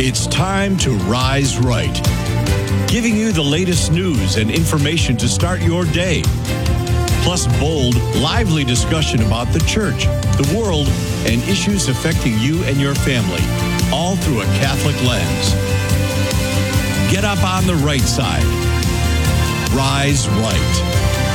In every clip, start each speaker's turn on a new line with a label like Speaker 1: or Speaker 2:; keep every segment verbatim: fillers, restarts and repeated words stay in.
Speaker 1: It's time to Rise Right, giving you the latest news and information to start your day. Plus bold, lively discussion about the church, the world, and issues affecting you and your family, all through a Catholic lens. Get up on the right side. Rise Right.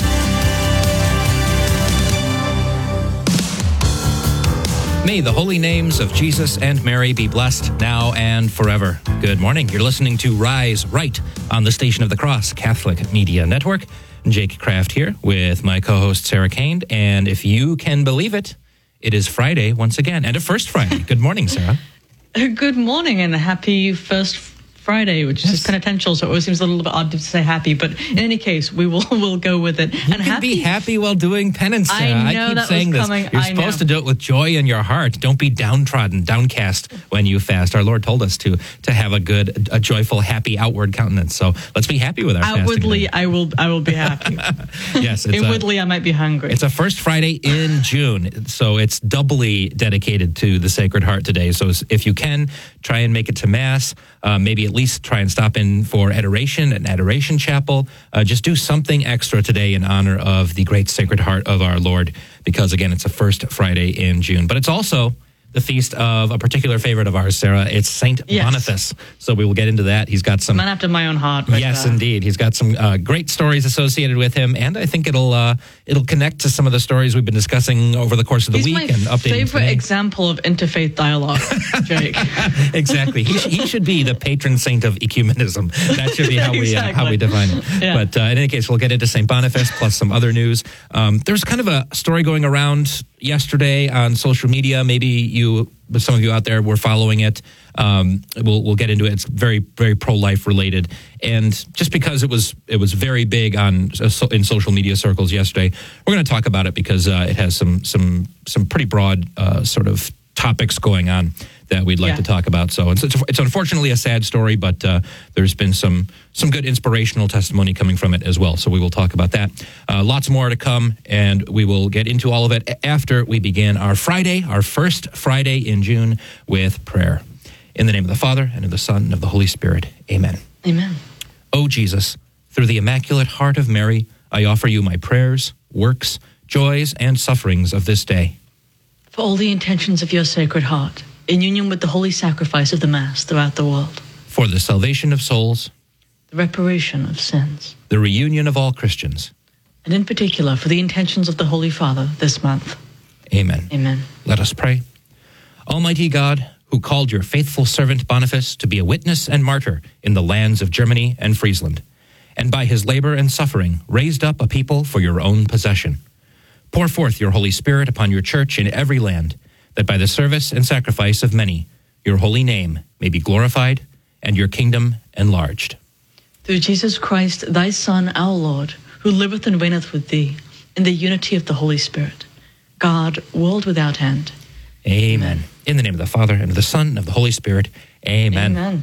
Speaker 2: May the holy names of Jesus and Mary be blessed now and forever. Good morning. You're listening to Rise Right on the Station of the Cross Catholic Media Network. Jake Kraft here with my co-host Sarah Kane. And if you can believe it, it is Friday once again, and a first Friday. Good morning, Sarah.
Speaker 3: Good morning and a happy first Friday, which yes. is penitential, so it always seems a little bit odd to say happy, but in any case, we will we'll go with it.
Speaker 2: You
Speaker 3: and
Speaker 2: can
Speaker 3: happy,
Speaker 2: be happy while doing penance, Sarah.
Speaker 3: I know
Speaker 2: I keep
Speaker 3: that
Speaker 2: saying
Speaker 3: was
Speaker 2: this.
Speaker 3: coming.
Speaker 2: You're
Speaker 3: I
Speaker 2: supposed
Speaker 3: know.
Speaker 2: to do it with joy in your heart. Don't be downtrodden, downcast when you fast. Our Lord told us to to have a good, a joyful, happy outward countenance. So let's be happy with our
Speaker 3: outwardly.
Speaker 2: fasting.
Speaker 3: I will. I will be happy.
Speaker 2: Yes. It's
Speaker 3: inwardly,
Speaker 2: a,
Speaker 3: I might be hungry.
Speaker 2: It's a first Friday in June, so it's doubly dedicated to the Sacred Heart today. So if you can, try and make it to Mass. Uh, maybe at least try and stop in for adoration at an adoration chapel. Uh, just do something extra today in honor of the great Sacred Heart of our Lord, because again, it's a first Friday in June. But it's also the feast of a particular favorite of ours, Sarah. It's Saint
Speaker 3: yes.
Speaker 2: Boniface. So we will get into that. He's got some...
Speaker 3: Man after my own heart. Right
Speaker 2: yes,
Speaker 3: there.
Speaker 2: indeed. He's got some uh, great stories associated with him, and I think it'll uh, it'll connect to some of the stories we've been discussing over the course of the
Speaker 3: He's
Speaker 2: week and
Speaker 3: my
Speaker 2: updating
Speaker 3: favorite
Speaker 2: today.
Speaker 3: example of interfaith dialogue, Jake.
Speaker 2: Exactly. He, sh- he should be the patron saint of ecumenism. That should be how we
Speaker 3: exactly.
Speaker 2: uh, how we define it.
Speaker 3: Yeah.
Speaker 2: But uh, in any case, we'll get into Saint Boniface plus some other news. Um, there's kind of a story going around yesterday on social media. Maybe you, some of you out there were following it. Um, we'll we'll get into it. It's very very pro-life related, and just because it was it was very big on uh, in social media circles yesterday, we're going to talk about it because uh, it has some some some pretty broad uh, sort of topics going on that we'd like
Speaker 3: yeah.
Speaker 2: to talk about. So it's, it's it's unfortunately a sad story, but uh, there's been some some good inspirational testimony coming from it as well. So we will talk about that. Uh, lots more to come, and we will get into all of it after we begin our Friday, our first Friday in June, with prayer. In the name of the Father, and of the Son, and of the Holy Spirit. Amen.
Speaker 3: Amen.
Speaker 2: O Jesus, through the Immaculate Heart of Mary, I offer you my prayers, works, joys, and sufferings of this day.
Speaker 3: For all the intentions of your Sacred Heart, in union with the holy sacrifice of the Mass throughout the world.
Speaker 2: For the salvation of souls.
Speaker 3: The reparation of sins.
Speaker 2: The reunion of all Christians.
Speaker 3: And in particular, for the intentions of the Holy Father this month.
Speaker 2: Amen.
Speaker 3: Amen.
Speaker 2: Let us pray. Almighty God, who called your faithful servant Boniface to be a witness and martyr in the lands of Germany and Friesland, and by his labor and suffering raised up a people for your own possession. Pour forth your Holy Spirit upon your church in every land, that by the service and sacrifice of many, your holy name may be glorified and your kingdom enlarged.
Speaker 3: Through Jesus Christ, thy Son, our Lord, who liveth and reigneth with thee, in the unity of the Holy Spirit, God, world without end.
Speaker 2: Amen. In the name of the Father, and of the Son, and of the Holy Spirit. Amen.
Speaker 3: Amen.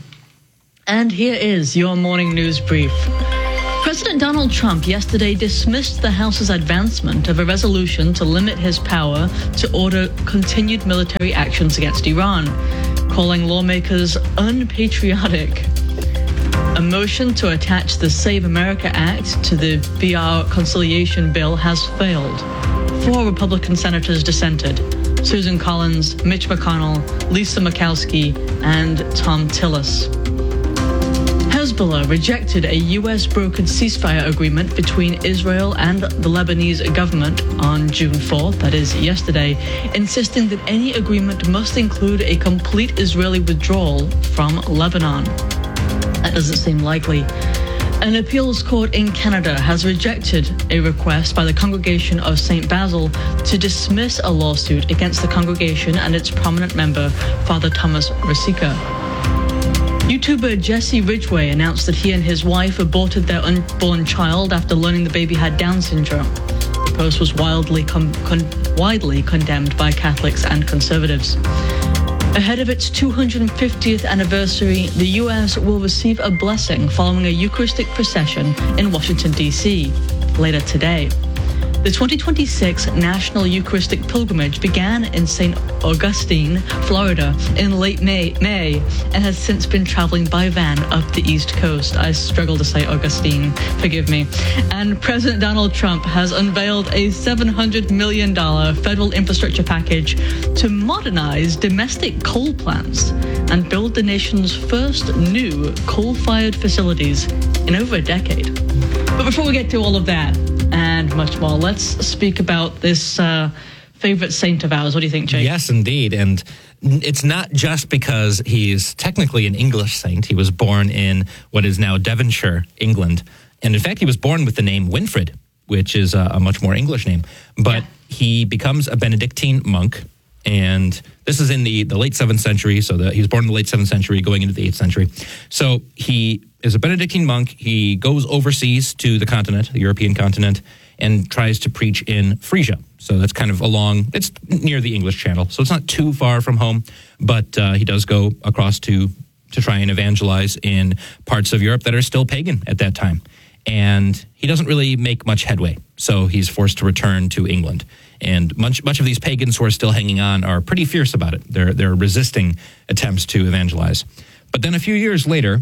Speaker 3: And here is your morning news brief. President Donald Trump yesterday dismissed the House's advancement of a resolution to limit his power to order continued military actions against Iran, calling lawmakers unpatriotic. A motion to attach the Save America Act to the B R conciliation bill has failed. Four Republican senators dissented: Susan Collins, Mitch McConnell, Lisa Murkowski, and Tom Tillis. Hezbollah rejected a U S-brokered ceasefire agreement between Israel and the Lebanese government on June fourth, that is yesterday, insisting that any agreement must include a complete Israeli withdrawal from Lebanon. That doesn't seem likely. An appeals court in Canada has rejected a request by the Congregation of Saint Basil to dismiss a lawsuit against the congregation and its prominent member, Father Thomas Rosica. YouTuber Jesse Ridgway announced that he and his wife aborted their unborn child after learning the baby had Down syndrome. The post was wildly, con- con- widely condemned by Catholics and conservatives. Ahead of its two hundred fiftieth anniversary, the U S will receive a blessing following a Eucharistic procession in Washington, D C later today. The twenty twenty-six National Eucharistic Pilgrimage began in Saint Augustine, Florida, in late May, May, and has since been traveling by van up the East Coast. I struggle to say Augustine, forgive me. And President Donald Trump has unveiled a seven hundred million dollars federal infrastructure package to modernize domestic coal plants and build the nation's first new coal-fired facilities in over a decade. But before we get to all of that and much more, let's speak about this uh, favorite saint of ours. What do you think, Jake?
Speaker 2: Yes, indeed. And it's not just because he's technically an English saint. He was born in what is now Devonshire, England. And in fact, he was born with the name Winfrid, which is a, a much more English name. But yeah. He becomes a Benedictine monk. And this is in the, the late seventh century. So the, he was born in the late seventh century, going into the eighth century. So he is a Benedictine monk. He goes overseas to the continent, the European continent, and tries to preach in Frisia. So that's kind of along, it's near the English Channel. So it's not too far from home, but uh, he does go across to, to try and evangelize in parts of Europe that are still pagan at that time. And he doesn't really make much headway. So he's forced to return to England. And much much of these pagans who are still hanging on are pretty fierce about it. They're they're resisting attempts to evangelize. But then a few years later,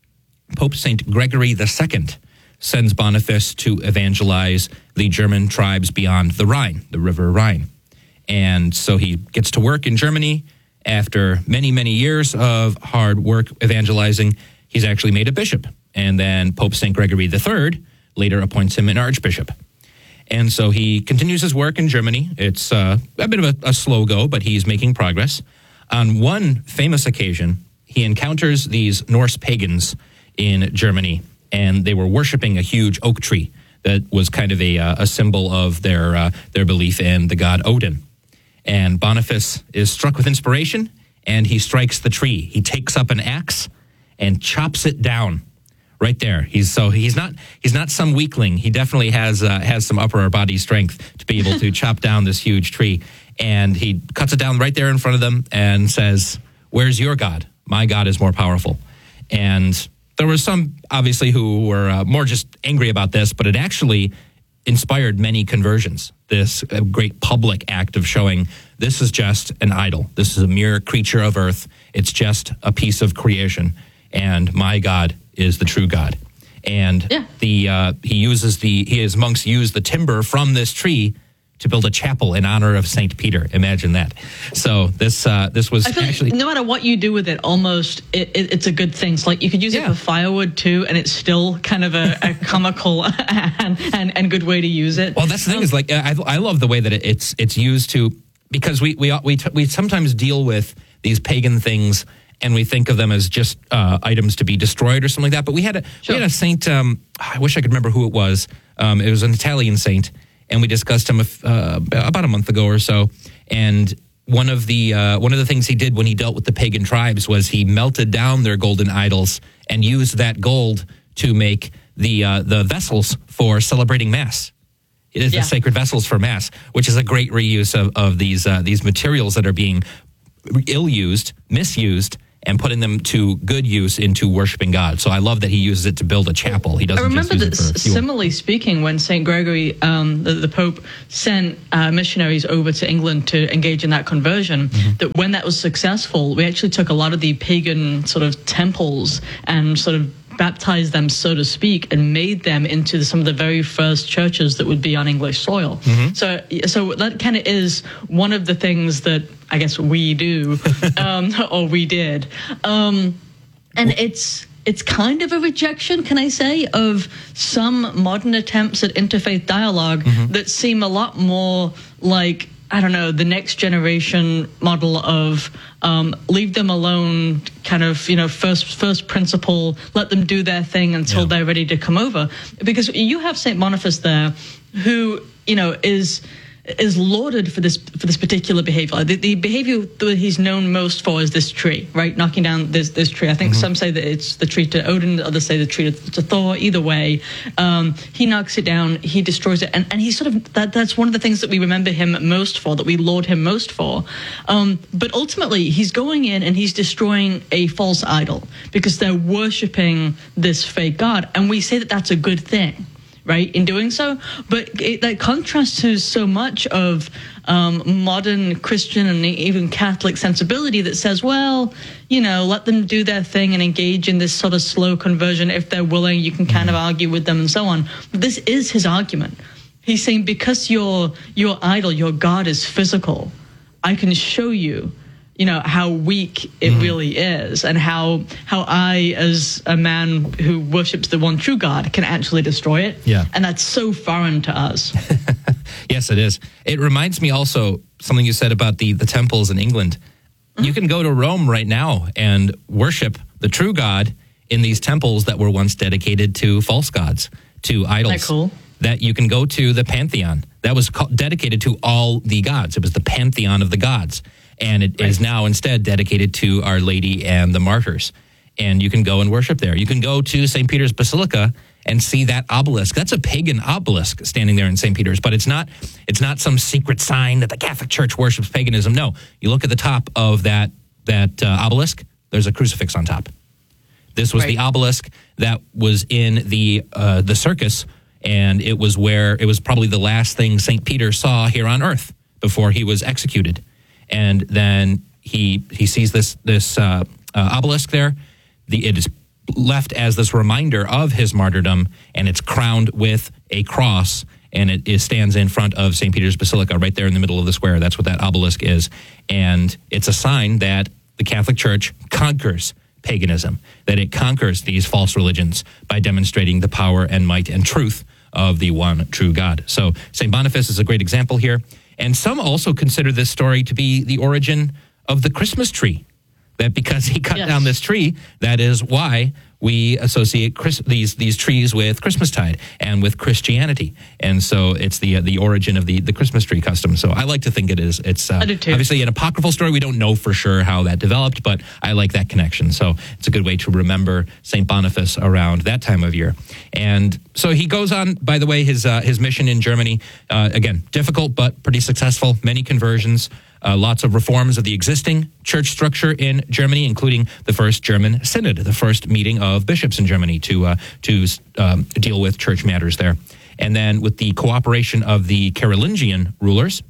Speaker 2: Pope Saint Gregory the Second sends Boniface to evangelize the German tribes beyond the Rhine, the River Rhine. And so he gets to work in Germany. After many, many years of hard work evangelizing, he's actually made a bishop. And then Pope Saint Gregory the Third later appoints him an archbishop. And so he continues his work in Germany. It's uh, a bit of a, a slow go, but he's making progress. On one famous occasion, he encounters these Norse pagans in Germany, and they were worshiping a huge oak tree that was kind of a, a symbol of their uh, their belief in the god Odin. And Boniface is struck with inspiration, and he strikes the tree. He takes up an axe and chops it down. Right there. He's so he's not he's not some weakling. He definitely has uh, has some upper body strength to be able to chop down this huge tree. And he cuts it down right there in front of them and says, "Where's your God? My God is more powerful." And there were some obviously who were uh, more just angry about this, but it actually inspired many conversions. This uh, great public act of showing this is just an idol. This is a mere creature of earth. It's just a piece of creation, and my God is the true God. And yeah. the uh, he uses the his monks use the timber from this tree to build a chapel in honor of Saint Peter. Imagine that. So this uh, this was
Speaker 3: I feel
Speaker 2: actually
Speaker 3: like no matter what you do with it, almost it, it, it's a good thing. So like you could use yeah. it for firewood too, and it's still kind of a, a comical and, and and good way to use it.
Speaker 2: Well, that's the thing um, is like I I love the way that it, it's it's used to, because we we we we sometimes deal with these pagan things and we think of them as just uh, items to be destroyed or something like that. But we had a sure. we had a saint. Um, I wish I could remember who it was. Um, it was an Italian saint, and we discussed him uh, about a month ago or so. And one of the uh, one of the things he did when he dealt with the pagan tribes was he melted down their golden idols and used that gold to make the uh, the vessels for celebrating Mass. It is yeah. the sacred vessels for Mass, which is a great reuse of, of these uh, these materials that are being ill-used, misused, and putting them to good use into worshiping God. So I love that he uses it to build a chapel. He doesn't. I
Speaker 3: remember
Speaker 2: just
Speaker 3: use
Speaker 2: that, it for
Speaker 3: similarly speaking, when Saint Gregory, um, the, the Pope, sent uh, missionaries over to England to engage in that conversion, mm-hmm. that when that was successful, we actually took a lot of the pagan sort of temples and sort of baptized them, so to speak, and made them into some of the very first churches that would be on English soil. Mm-hmm. So, so that kind of is one of the things that I guess we do, um, or we did, um, and it's it's kind of a rejection, can I say, of some modern attempts at interfaith dialogue mm-hmm. that seem a lot more like, I don't know, the next generation model of um, leave them alone, kind of, you know, first first principle, let them do their thing until yeah. they're ready to come over. Because you have Saint Boniface there, who, you know, is is lauded for this for this particular behavior. The, the behavior that he's known most for is this tree, right? Knocking down this this tree. I think mm-hmm. some say that it's the tree to Odin, others say the tree to, to Thor. Either way, um, he knocks it down, he destroys it, and, and he sort of that that's one of the things that we remember him most for, that we laud him most for. Um, but ultimately, he's going in and he's destroying a false idol because they're worshiping this fake god, and we say that that's a good thing. right, in doing so. But it, that contrasts to so much of um, modern Christian and even Catholic sensibility that says, well, you know, let them do their thing and engage in this sort of slow conversion. If they're willing, you can kind of argue with them and so on. But this is his argument. He's saying, because your your idol, your God is physical, I can show you, you know, how weak it mm-hmm. really is, and how how I, as a man who worships the one true God, can actually destroy it.
Speaker 2: Yeah.
Speaker 3: And that's so foreign to us.
Speaker 2: Yes, it is. It reminds me also something you said about the, the temples in England. Mm-hmm. You can go to Rome right now and worship the true God in these temples that were once dedicated to false gods, to idols.
Speaker 3: Isn't that cool?
Speaker 2: That you can go to the Pantheon. That was co- dedicated to all the gods. It was the Pantheon of the gods. And it right. is now instead dedicated to Our Lady and the martyrs. And you can go and worship there. You can go to Saint Peter's Basilica and see that obelisk. That's a pagan obelisk standing there in Saint Peter's, but it's not it's not some secret sign that the Catholic Church worships paganism. No, you look at the top of that that uh, obelisk, there's a crucifix on top. This was right. the obelisk that was in the uh, the circus, and it was where it was probably the last thing Saint Peter saw here on earth before he was executed. And then he he sees this this uh, uh, obelisk there. The, it is left as this reminder of his martyrdom, and it's crowned with a cross, and it, it stands in front of Saint Peter's Basilica right there in the middle of the square. That's what that obelisk is. And it's a sign that the Catholic Church conquers paganism, that it conquers these false religions by demonstrating the power and might and truth of the one true God. So Saint Boniface is a great example here. And some also consider this story to be the origin of the Christmas tree. That because he cut yes. down this tree, that is why we associate Chris, these these trees with Christmastide and with Christianity. And so it's the uh, the origin of the, the Christmas tree custom. So I like to think it is. It's uh, obviously an apocryphal story. We don't know for sure how that developed, but I like that connection. So it's a good way to remember Saint Boniface around that time of year. And so he goes on, by the way, his, uh, his mission in Germany, uh, again, difficult but pretty successful, many conversions. Uh, lots of reforms of the existing church structure in Germany, including the first German synod, the first meeting of bishops in Germany to uh, to um, deal with church matters there. And then with the cooperation of the Carolingian rulers,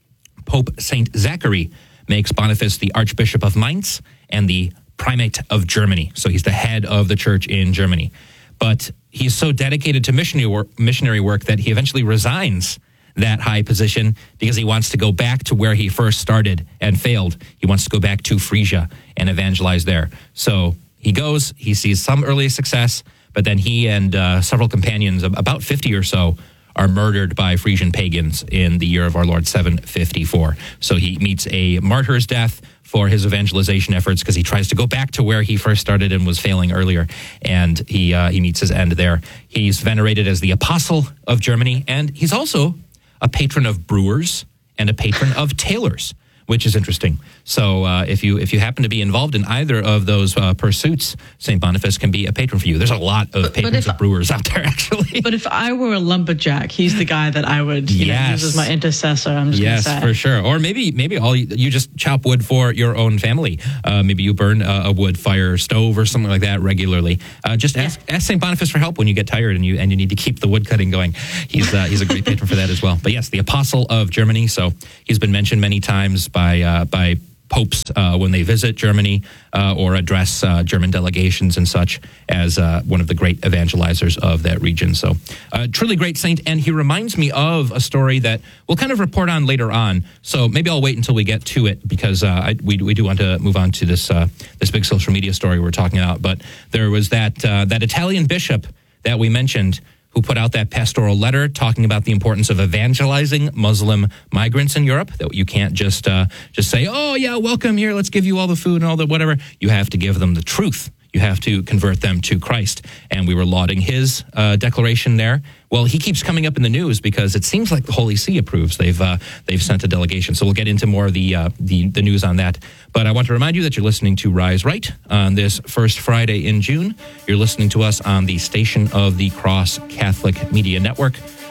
Speaker 2: Pope Saint Zachary makes Boniface the Archbishop of Mainz and the Primate of Germany. So he's the head of the church in Germany. But he's so dedicated to missionary work, missionary work that he eventually resigns that high position because he wants to go back to where he first started and failed. He wants to go back to Frisia and evangelize there. So he goes, he sees some early success, but then he and uh, several companions, about fifty or so, are murdered by Frisian pagans in the year of our Lord seven fifty-four. So he meets a martyr's death for his evangelization efforts because he tries to go back to where he first started and was failing earlier, and he uh, he meets his end there. He's venerated as the apostle of Germany, and he's also a patron of brewers and a patron of tailors, which is interesting. So uh, if you if you happen to be involved in either of those uh, pursuits, Saint Boniface can be a patron for you. There's a lot of but, patrons but of brewers out there, actually.
Speaker 3: But if I were a lumberjack, he's the guy that I would you yes. know, use as my intercessor. I'm just
Speaker 2: yes,
Speaker 3: going to say.
Speaker 2: for sure. Or maybe maybe all you, you just chop wood for your own family. Uh, maybe you burn a, a wood fire stove or something like that regularly. Uh, just ask yeah. ask Saint Boniface for help when you get tired and you and you need to keep the wood cutting going. He's uh, he's a great patron for that as well. But yes, the apostle of Germany. So he's been mentioned many times by uh, by popes uh, when they visit Germany uh, or address uh, German delegations and such as uh, one of the great evangelizers of that region. So a uh, truly great saint. And he reminds me of a story that we'll kind of report on later on. So maybe I'll wait until we get to it because uh, I, we we do want to move on to this uh, this big social media story we're talking about. But there was that uh, that Italian bishop that we mentioned who put out that pastoral letter talking about the importance of evangelizing Muslim migrants in Europe, that you can't just uh, just say, oh, yeah, welcome here, let's give you all the food and all the whatever. You have to give them the truth. You have to convert them to Christ. And we were lauding his uh, declaration there. Well, he keeps coming up in the news because it seems like the Holy See approves. They've uh, they've sent a delegation. So we'll get into more of the, uh, the the news on that. But I want to remind you that you're listening to Rise Right on this first Friday in June. You're listening to us on the Station of the Cross Catholic Media Network.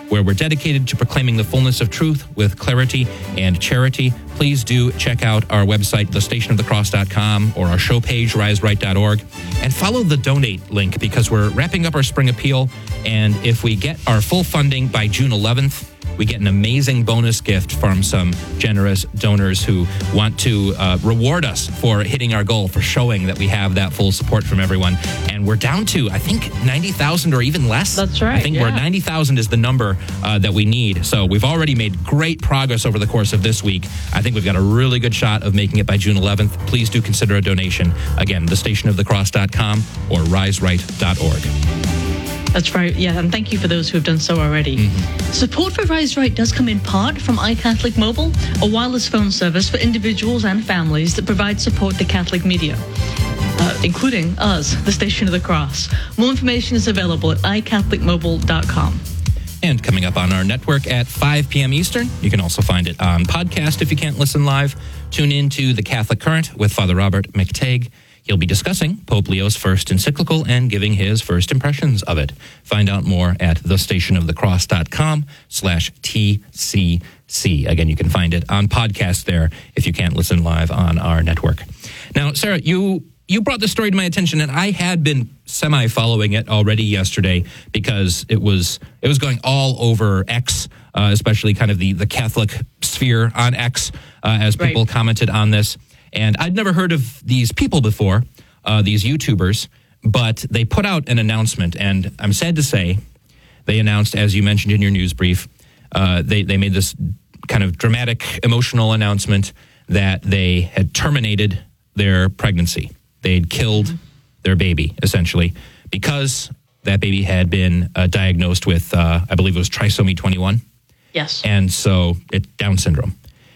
Speaker 2: where we're dedicated to proclaiming the fullness of truth with clarity and charity. Please do check out our website, the station of the cross dot com, or our show page, rise right dot org, and follow the donate link because we're wrapping up our spring appeal. And if we get our full funding by June eleventh, we get an amazing bonus gift from some generous donors who want to uh, reward us for hitting our goal, for showing that we have that full support from everyone. And we're down to, I think, ninety thousand or even less.
Speaker 3: That's right.
Speaker 2: I think
Speaker 3: yeah.
Speaker 2: we're ninety thousand is the number uh, that we need. So we've already made great progress over the course of this week. I think we've got a really good shot of making it by June eleventh. Please do consider a donation. Again, the station of the cross dot com or rise right dot org.
Speaker 3: That's right, yeah, and thank you for those who have done so already. Mm-hmm. Support for Rise Right does come in part from iCatholic Mobile, a wireless phone service for individuals and families that provide support to Catholic media, uh, including us, the Station of the Cross. More information is available at i catholic mobile dot com.
Speaker 2: And coming up on our network at five p.m. Eastern, you can also find it on podcast if you can't listen live. Tune in to The Catholic Current with Father Robert McTague. He'll be discussing Pope Leo's first encyclical and giving his first impressions of it. Find out more at the station of the cross dot com slash T C C. Again, you can find it on podcast there if you can't listen live on our network. Now, Sarah, you you brought this story to my attention, and I had been semi-following it already yesterday because it was it was going all over X, uh, especially kind of the, the Catholic sphere on X, uh, as people right. commented on this. And I'd never heard of these people before, uh, these YouTubers, but they put out an announcement. And I'm sad to say they announced, as you mentioned in your news brief, uh, they, they made this kind of dramatic, emotional announcement that they had terminated their pregnancy. They'd killed mm-hmm. their baby, essentially, because that baby had been uh, diagnosed with, uh, I believe it was trisomy twenty-one.
Speaker 3: Yes.
Speaker 2: And so it's Down syndrome.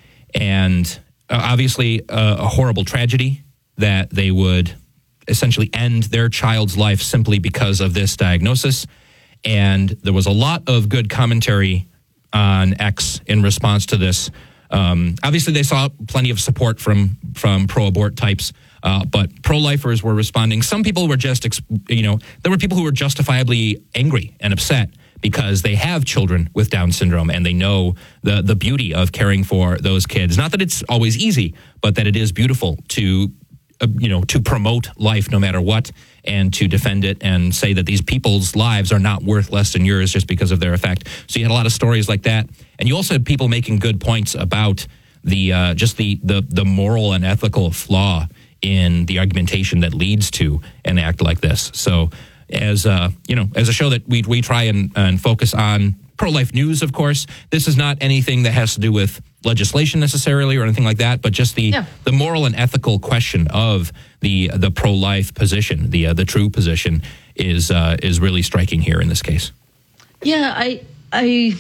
Speaker 2: And Uh, obviously, uh, a horrible tragedy that they would essentially end their child's life simply because of this diagnosis. And there was a lot of good commentary on X in response to this. Um, obviously, they saw plenty of support from from pro-abort types, uh, but pro-lifers were responding. Some people were just, you know, there were people who were justifiably angry and upset because they have children with Down syndrome and they know the the beauty of caring for those kids. Not that it's always easy, but that it is beautiful to, uh, you know, to promote life no matter what and to defend it and say that these people's lives are not worth less than yours just because of their effect. So you had a lot of stories like that. And you also had people making good points about the uh, just the, the, the moral and ethical flaw in the argumentation that leads to an act like this. So as uh, you know, as a show that we we try and, and focus on pro-life news, of course, this is not anything that has to do with legislation necessarily or anything like that, but just the yeah. the moral and ethical question of the the pro-life position, the uh, the true position, is uh, is really striking here in this case.
Speaker 3: Yeah, I I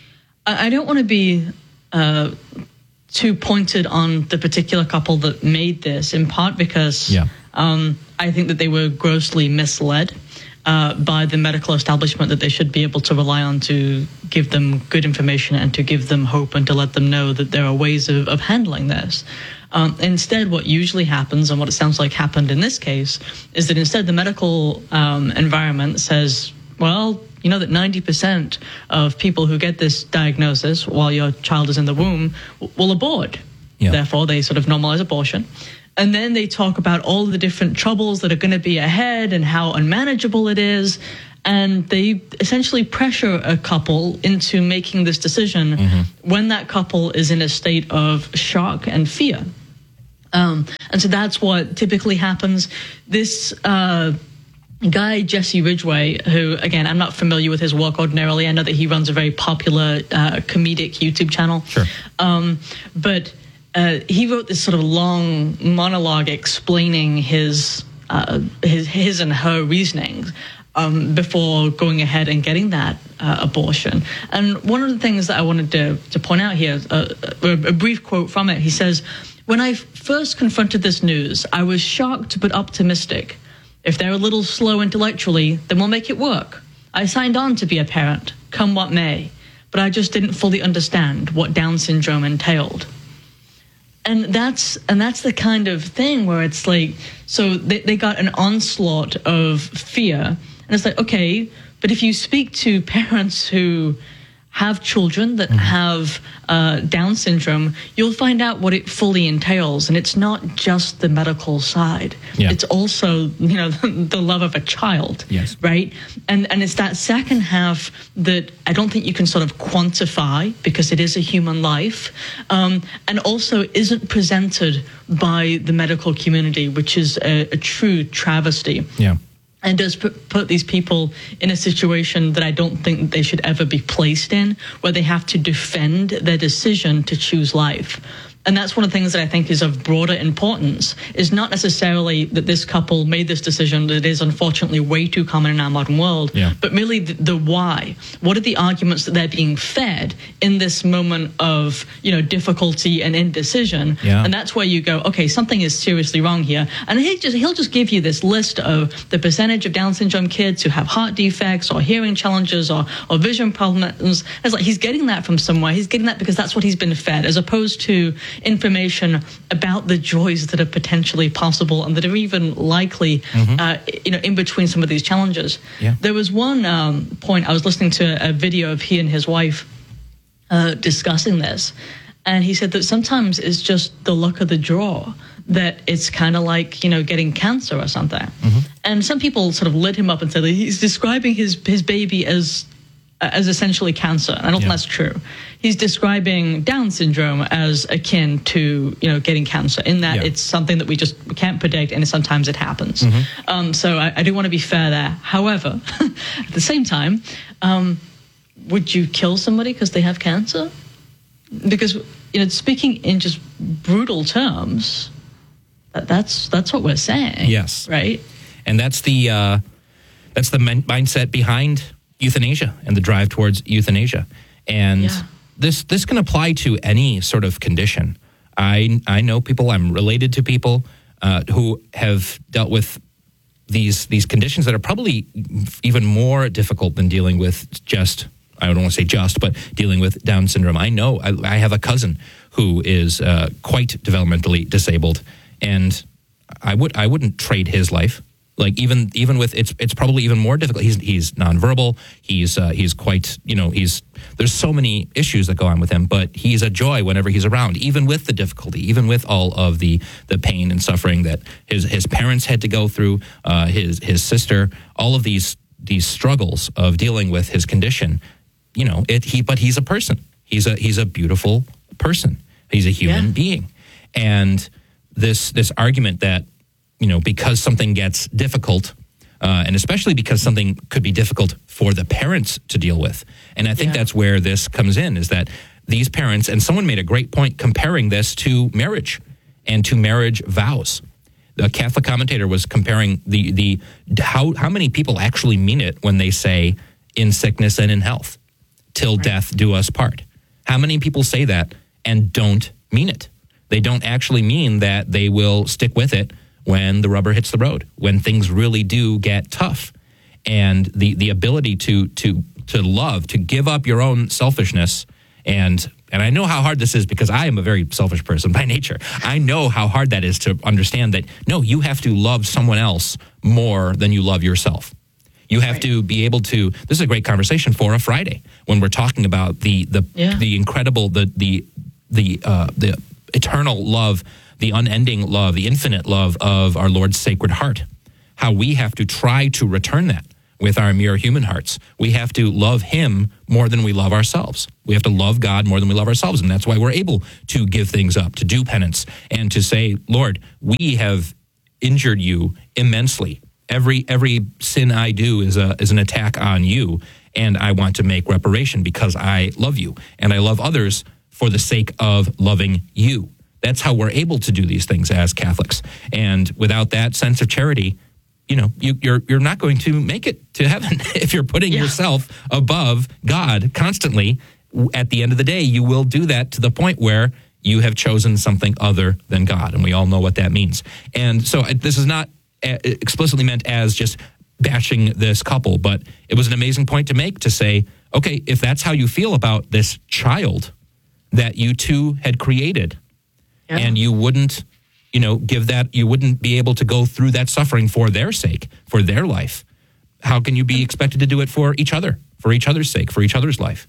Speaker 3: I don't want to be uh, too pointed on the particular couple that made this, in part because yeah. um, I think that they were grossly misled Uh, by the medical establishment that they should be able to rely on to give them good information and to give them hope and to let them know that there are ways of, of handling this. Um, instead, what usually happens, and what it sounds like happened in this case, is that instead the medical um, environment says, well, you know that ninety percent of people who get this diagnosis while your child is in the womb will abort. Yeah. Therefore, they sort of normalize abortion. And then they talk about all the different troubles that are going to be ahead and how unmanageable it is. And they essentially pressure a couple into making this decision mm-hmm. when that couple is in a state of shock and fear. Um, and so that's what typically happens. This uh, guy, Jesse Ridgway, who, again, I'm not familiar with his work ordinarily. I know that he runs a very popular uh, comedic YouTube channel.
Speaker 2: Sure.
Speaker 3: Um, but... Uh, he wrote this sort of long monologue explaining his uh, his, his and her reasonings um, before going ahead and getting that uh, abortion. And one of the things that I wanted to, to point out here, uh, a, a brief quote from it, he says, "When I first confronted this news, I was shocked but optimistic. If they're a little slow intellectually, then we'll make it work. I signed on to be a parent, come what may, but I just didn't fully understand what Down syndrome entailed." And that's and that's the kind of thing where it's like, so they, they got an onslaught of fear. And it's like, okay, but if you speak to parents who have children that mm-hmm. have uh, Down syndrome, you'll find out what it fully entails. And it's not just the medical side. Yeah. It's also, you know, the, the love of a child,
Speaker 2: yes.
Speaker 3: right? And and it's that second half that I don't think you can sort of quantify, because it is a human life, um, and also isn't presented by the medical community, which is a, a true travesty.
Speaker 2: Yeah.
Speaker 3: And does put, put these people in a situation that I don't think they should ever be placed in, where they have to defend their decision to choose life. And that's one of the things that I think is of broader importance, is not necessarily that this couple made this decision that is unfortunately way too common in our modern world,
Speaker 2: yeah.
Speaker 3: but really the, the why. What are the arguments that they're being fed in this moment of, you know, difficulty and indecision?
Speaker 2: Yeah.
Speaker 3: And that's where you go, okay, something is seriously wrong here. And he just, he'll just give you this list of the percentage of Down syndrome kids who have heart defects or hearing challenges or, or vision problems. It's like he's getting that from somewhere. He's getting that because that's what he's been fed, as opposed to information about the joys that are potentially possible and that are even likely, mm-hmm. uh, you know, in between some of these challenges.
Speaker 2: Yeah.
Speaker 3: There was one um, point, I was listening to a video of he and his wife uh, discussing this, and he said that sometimes it's just the luck of the draw, that it's kind of like, you know, getting cancer or something. Mm-hmm. And some people sort of lit him up and said that he's describing his, his baby as as essentially cancer. And I don't
Speaker 2: yeah.
Speaker 3: think that's true. He's describing Down syndrome as akin to, you know, getting cancer, in that yeah. it's something that we just can't predict, and sometimes it happens. Mm-hmm. Um, so I, I do want to be fair there. However, at the same time, um, would you kill somebody because they have cancer? Because, you know, speaking in just brutal terms, that, that's that's what we're saying.
Speaker 2: Yes.
Speaker 3: Right?
Speaker 2: And that's the uh, that's the men- mindset behind euthanasia and the drive towards euthanasia. And
Speaker 3: yeah.
Speaker 2: this this can apply to any sort of condition. I I know people, I'm related to people uh, who have dealt with these these conditions that are probably even more difficult than dealing with just, I don't want to say just, but dealing with Down syndrome. I know, I, I have a cousin who is uh, quite developmentally disabled, and I would I wouldn't trade his life. Like even even with it's it's probably even more difficult. He's he's nonverbal. He's uh, he's quite you know he's there's so many issues that go on with him. But he's a joy whenever he's around, even with the difficulty, even with all of the the pain and suffering that his his parents had to go through. Uh, his his sister, all of these these struggles of dealing with his condition. You know it. He but he's a person. He's a he's a beautiful person. He's a human
Speaker 3: yeah.
Speaker 2: being, and this this argument that, you know, because something gets difficult, uh, and especially because something could be difficult for the parents to deal with. And I think
Speaker 3: yeah.
Speaker 2: that's where this comes in, is that these parents, and someone made a great point comparing this to marriage and to marriage vows. The Catholic commentator was comparing the the how how many people actually mean it when they say in sickness and in health, till right. death do us part. How many people say that and don't mean it? They don't actually mean that they will stick with it when the rubber hits the road, when things really do get tough. And the the ability to to to love, to give up your own selfishness, and and I know how hard this is because I am a very selfish person by nature. I know how hard that is to understand that, no, you have to love someone else more than you love yourself. You have right. to be able to, this is a great conversation for a Friday when we're talking about the the
Speaker 3: yeah.
Speaker 2: the incredible, the the the uh, the eternal love, the unending love, the infinite love of our Lord's Sacred Heart. How we have to try to return that with our mere human hearts. We have to love him more than we love ourselves. We have to love God more than we love ourselves. And that's why we're able to give things up, to do penance, and to say, Lord, we have injured you immensely. Every every sin I do is a is an attack on you, and I want to make reparation because I love you, and I love others for the sake of loving you. That's how we're able to do these things as Catholics. And without that sense of charity, you know, you, you're you're not going to make it to heaven. If you're putting yeah. yourself above God constantly, at the end of the day, you will do that to the point where you have chosen something other than God. And we all know what that means. And so this is not explicitly meant as just bashing this couple, but it was an amazing point to make, to say, okay, if that's how you feel about this child that you two had created, yeah. and you wouldn't, you know, give that, you wouldn't be able to go through that suffering for their sake, for their life, how can you be expected to do it for each other, for each other's sake, for each other's life?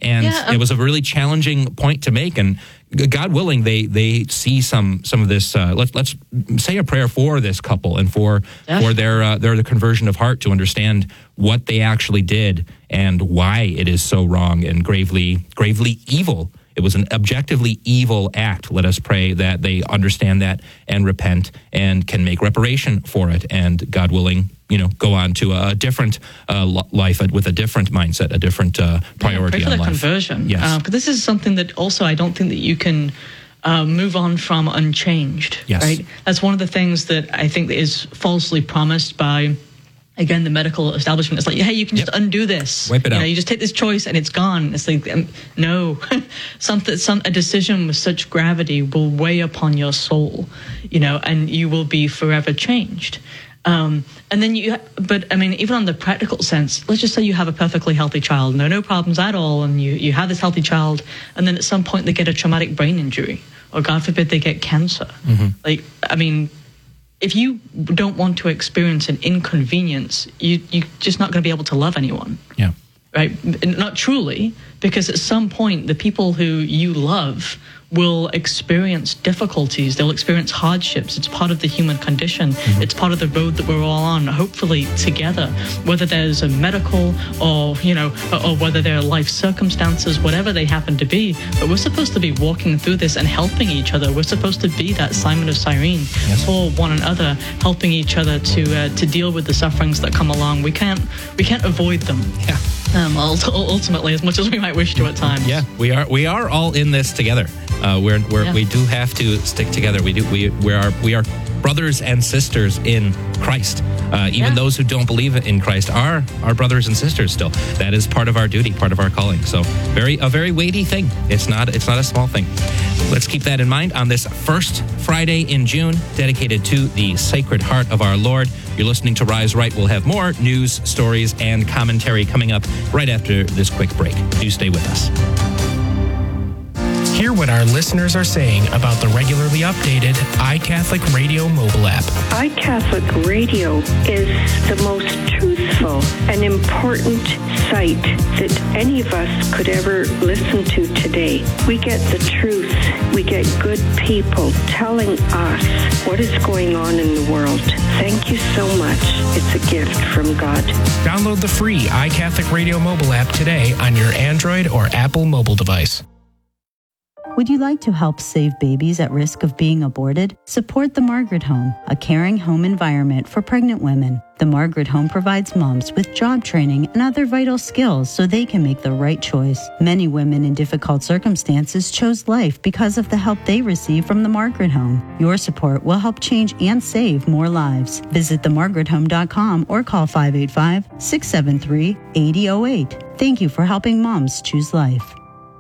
Speaker 2: And
Speaker 3: Yeah, um,
Speaker 2: it was a really challenging point to make. And God willing, they they see some some of this. Uh, let's let's say a prayer for this couple and for
Speaker 3: Yeah.
Speaker 2: for their uh, their the conversion of heart to understand what they actually did and why it is so wrong and gravely gravely evil. It was an objectively evil act. Let us pray that they understand that and repent and can make reparation for it. And God willing, you know, go on to a different uh, life with a different mindset, a different uh, priority
Speaker 3: yeah, pray for
Speaker 2: on
Speaker 3: the
Speaker 2: life.
Speaker 3: conversion.
Speaker 2: Yes.
Speaker 3: Uh, but this is something that also I don't think that you can uh, move on from unchanged.
Speaker 2: Yes.
Speaker 3: Right. That's one of the things that I think that is falsely promised by, again, the medical establishment. It's like, hey, you can just
Speaker 2: Yep.
Speaker 3: undo this.
Speaker 2: Wipe it
Speaker 3: you
Speaker 2: out.
Speaker 3: know, you just take this choice and it's gone. It's like, um, no, something, some a decision with such gravity will weigh upon your soul, you know, and you will be forever changed. Um, and then you, but I mean, even on the practical sense, let's just say you have a perfectly healthy child, no, no problems at all, and you you have this healthy child, and then at some point they get a traumatic brain injury, or God forbid they get cancer.
Speaker 2: Mm-hmm.
Speaker 3: Like, I mean. If you don't want to experience an inconvenience, you, you're just not going to be able to love anyone.
Speaker 2: Yeah.
Speaker 3: Right? Not truly, because at some point, the people who you love will experience difficulties. They'll experience hardships. It's part of the human condition. Mm-hmm. It's part of the road that we're all on, hopefully together, whether there's a medical or, you know, or, or whether there are life circumstances, whatever they happen to be. But we're supposed to be walking through this and helping each other. We're supposed to be that Simon of Cyrene
Speaker 2: Yes.
Speaker 3: for one another, helping each other to uh, to deal with the sufferings that come along. We can't we can't avoid them.
Speaker 2: Yeah.
Speaker 3: Um, ultimately, as much as we might wish to at times.
Speaker 2: Yeah, we are we are all in this together. Uh, we're, we're
Speaker 3: Yeah.
Speaker 2: we do have to stick together. We do we we are we are brothers and sisters in Christ. Uh, even
Speaker 3: Yeah.
Speaker 2: those who don't believe in Christ are our brothers and sisters still. That is part of our duty, part of our calling. So very a very weighty thing. It's not it's not a small thing. Let's keep that in mind on this first Friday in June, dedicated to the Sacred Heart of our Lord. You're listening to Rise Right. We'll have more news, stories, and commentary coming up right after this quick break. Do stay with us.
Speaker 4: Hear what our listeners are saying about the regularly updated iCatholic Radio mobile app.
Speaker 5: iCatholic Radio is the most truthful and important site that any of us could ever listen to today. We get the truth. We get good people telling us what is going on in the world. Thank you so much. It's a gift from God.
Speaker 4: Download the free iCatholic Radio mobile app today on your Android or Apple mobile device.
Speaker 6: Would you like to help save babies at risk of being aborted? Support the Margaret Home, a caring home environment for pregnant women. The Margaret Home provides moms with job training and other vital skills so they can make the right choice. Many women in difficult circumstances chose life because of the help they receive from the Margaret Home. Your support will help change and save more lives. Visit the margaret home dot com or call five eight five, six seven three, eight zero zero eight. Thank you for helping moms choose life.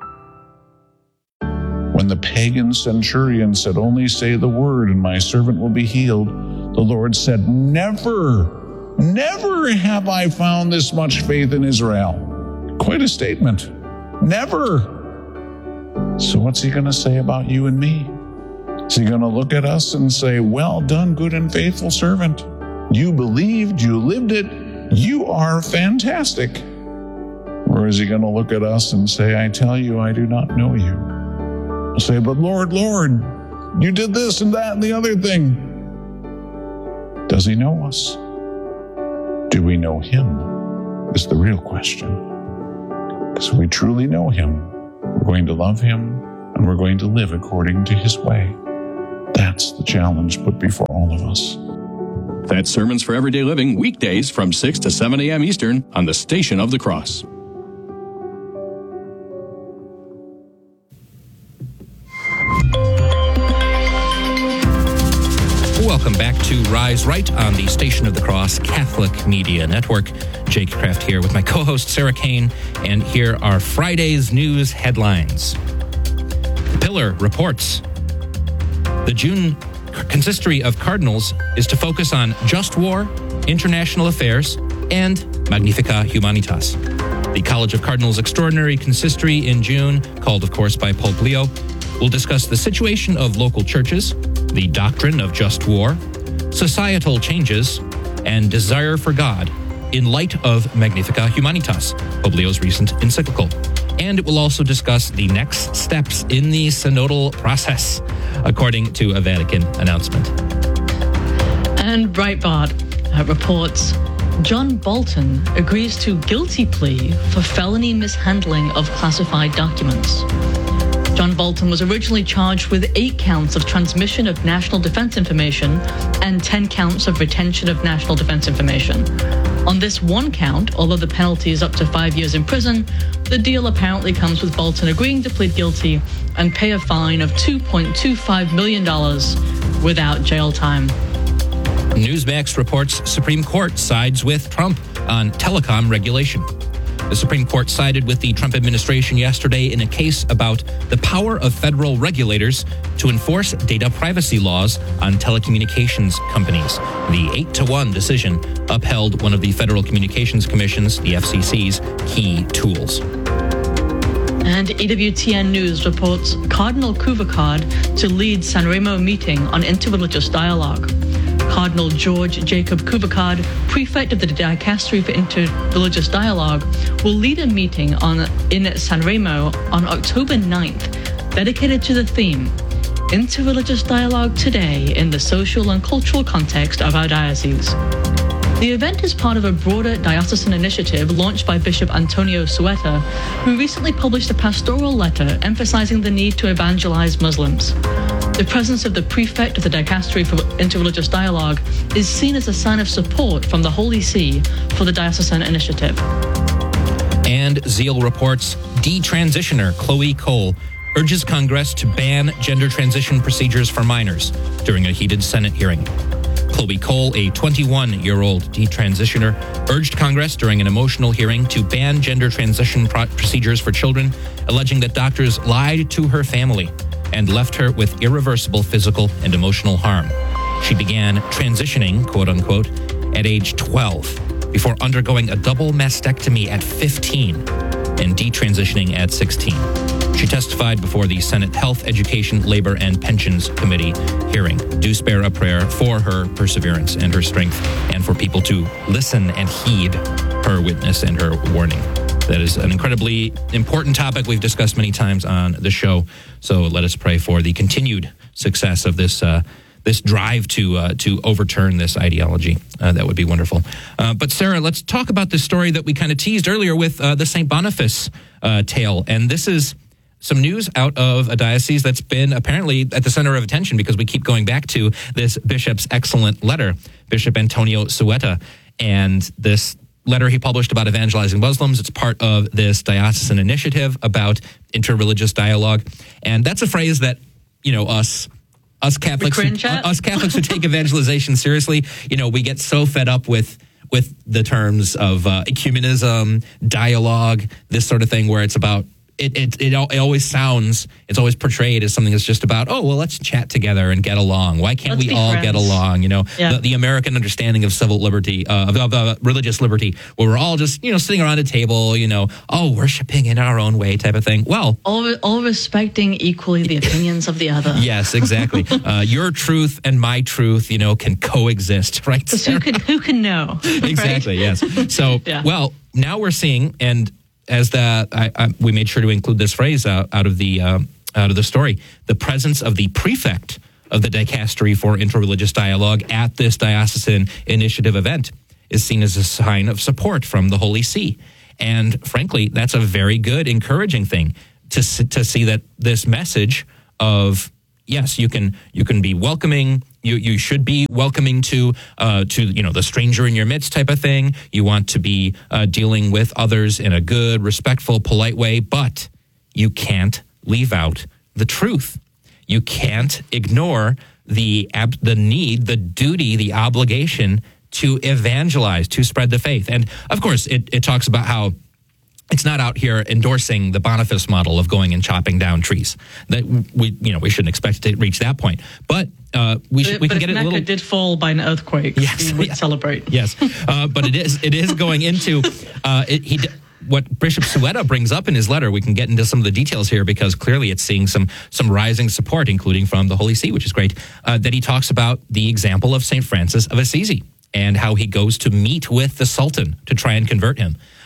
Speaker 7: When the pagan centurion said, "Only say the word and my servant will be healed," the Lord said, "Never, never have I found this much faith in Israel." Quite a statement. Never. So what's he going to say about you and me? Is he going to look at us and say, "Well done, good and faithful servant. You believed, you lived it, you are fantastic"? Or is he going to look at us and say, "I tell you, I do not know you"? Say, "But Lord, Lord, you did this and that and the other thing." Does he know us? Do we know him? Is the real question. Because if we truly know him, we're going to love him and we're going to live according to his way. That's the challenge put before all of us.
Speaker 8: That's Sermons for Everyday Living, weekdays from six to seven a.m. Eastern on the Station of the Cross.
Speaker 2: Welcome back to Rise Right on the Station of the Cross Catholic Media Network. Jake Kraft here with my co-host Sarah Kane, and here are Friday's news headlines. The Pillar reports the June consistory of cardinals is to focus on just war, international affairs, and Magnificat Humanitas. The College of Cardinals Extraordinary Consistory in June, called of course by Pope Leo, will discuss the situation of local churches, the doctrine of just war, societal changes, and desire for God in light of Magnificat Humanitas, Pope Leo's recent encyclical, And it will also discuss the next steps in the synodal process, according to a Vatican announcement.
Speaker 3: And Breitbart uh, reports John Bolton agrees to guilty plea for felony mishandling of classified documents. John Bolton was originally charged with eight counts of transmission of national defense information and ten counts of retention of national defense information. On this one count, although the penalty is up to five years in prison, the deal apparently comes with Bolton agreeing to plead guilty and pay a fine of two point two five million dollars without jail time.
Speaker 2: Newsmax reports Supreme Court sides with Trump on telecom regulation. The Supreme Court sided with the Trump administration yesterday in a case about the power of federal regulators to enforce data privacy laws on telecommunications companies. The eight to one decision upheld one of the Federal Communications Commission's, the F C C's, key tools.
Speaker 3: And E W T N News reports Cardinal Kuvakad to lead Sanremo meeting on interreligious dialogue. Cardinal George Jacob Kuvakad, prefect of the Dicastery for Interreligious Dialogue, will lead a meeting on in Sanremo on October ninth, dedicated to the theme, Interreligious Dialogue Today in the Social and Cultural Context of Our Diocese. The event is part of a broader diocesan initiative launched by Bishop Antonio Sueta, who recently published a pastoral letter emphasizing the need to evangelize Muslims. The presence of the prefect of the Dicastery for Interreligious Dialogue is seen as a sign of support from the Holy See for the diocesan initiative.
Speaker 2: And Zeal reports detransitioner Chloe Cole urges Congress to ban gender transition procedures for minors during a heated Senate hearing. Chloe Cole, a twenty-one-year-old detransitioner, urged Congress during an emotional hearing to ban gender transition pro- procedures for children, alleging that doctors lied to her family and left her with irreversible physical and emotional harm. She began transitioning, quote-unquote, at age twelve, before undergoing a double mastectomy at fifteen and detransitioning at sixteen. She testified before the Senate Health, Education, Labor, and Pensions Committee hearing. Do spare a prayer for her perseverance and her strength, and for people to listen and heed her witness and her warning. That is an incredibly important topic we've discussed many times on the show. So let us pray for the continued success of this uh, this drive to uh, to overturn this ideology. Uh, that would be wonderful. Uh, but Sarah, let's talk about this story that we kind of teased earlier with uh, the Saint Boniface uh, tale. And this is some news out of a diocese that's been apparently at the center of attention because we keep going back to this bishop's excellent letter, Bishop Antonio Sueta, and this letter he published about evangelizing Muslims. It's part of this diocesan initiative about interreligious dialogue. And that's a phrase that, you know, us us Catholics who, us Catholics who take evangelization seriously, you know, we get so fed up with with the terms of uh, ecumenism, dialogue, this sort of thing where it's about It, it it it always sounds, it's always portrayed as something that's just about, oh, well, let's chat together and get along. Why can't let's we all friends. get along? You know, yeah. the, the American understanding of civil liberty, uh, of, of uh, religious liberty, where we're all just, you know, sitting around a table, you know, oh, worshiping in our own way type of thing. Well,
Speaker 3: all, all respecting equally the opinions of the other.
Speaker 2: Yes, exactly. uh, your truth and my truth, you know, can coexist, right?
Speaker 3: Because who can, who can know?
Speaker 2: Exactly,
Speaker 3: right?
Speaker 2: Yes. So, yeah. well, now we're seeing, and as the I, I, we made sure to include this phrase out, out of the uh, out of the story, the presence of the prefect of the Dicastery for Interreligious Dialogue at this diocesan initiative event is seen as a sign of support from the Holy See, and frankly, that's a very good, encouraging thing to to see that this message of yes, you can you can be welcoming. You you should be welcoming to uh, to you know the stranger in your midst type of thing. You want to be uh, dealing with others in a good, respectful, polite way, but you can't leave out the truth. You can't ignore the ab- the need, the duty, the obligation to evangelize, to spread the faith. And of course, it, it talks about how it's not out here endorsing the Boniface model of going and chopping down trees. That we, you know, we shouldn't expect it to reach that point. But uh, we should, we
Speaker 3: but
Speaker 2: can get
Speaker 3: if
Speaker 2: it a little.
Speaker 3: Mecca did fall by an earthquake,
Speaker 2: yes,
Speaker 3: we would
Speaker 2: yes.
Speaker 3: celebrate.
Speaker 2: Yes, uh, but it is it is going into uh, it, he. What Bishop Sueta brings up in his letter. We can get into some of the details here because clearly it's seeing some some rising support, including from the Holy See, which is great. Uh, that he talks about the example of Saint Francis of Assisi and how he goes to meet with the Sultan to try and convert him.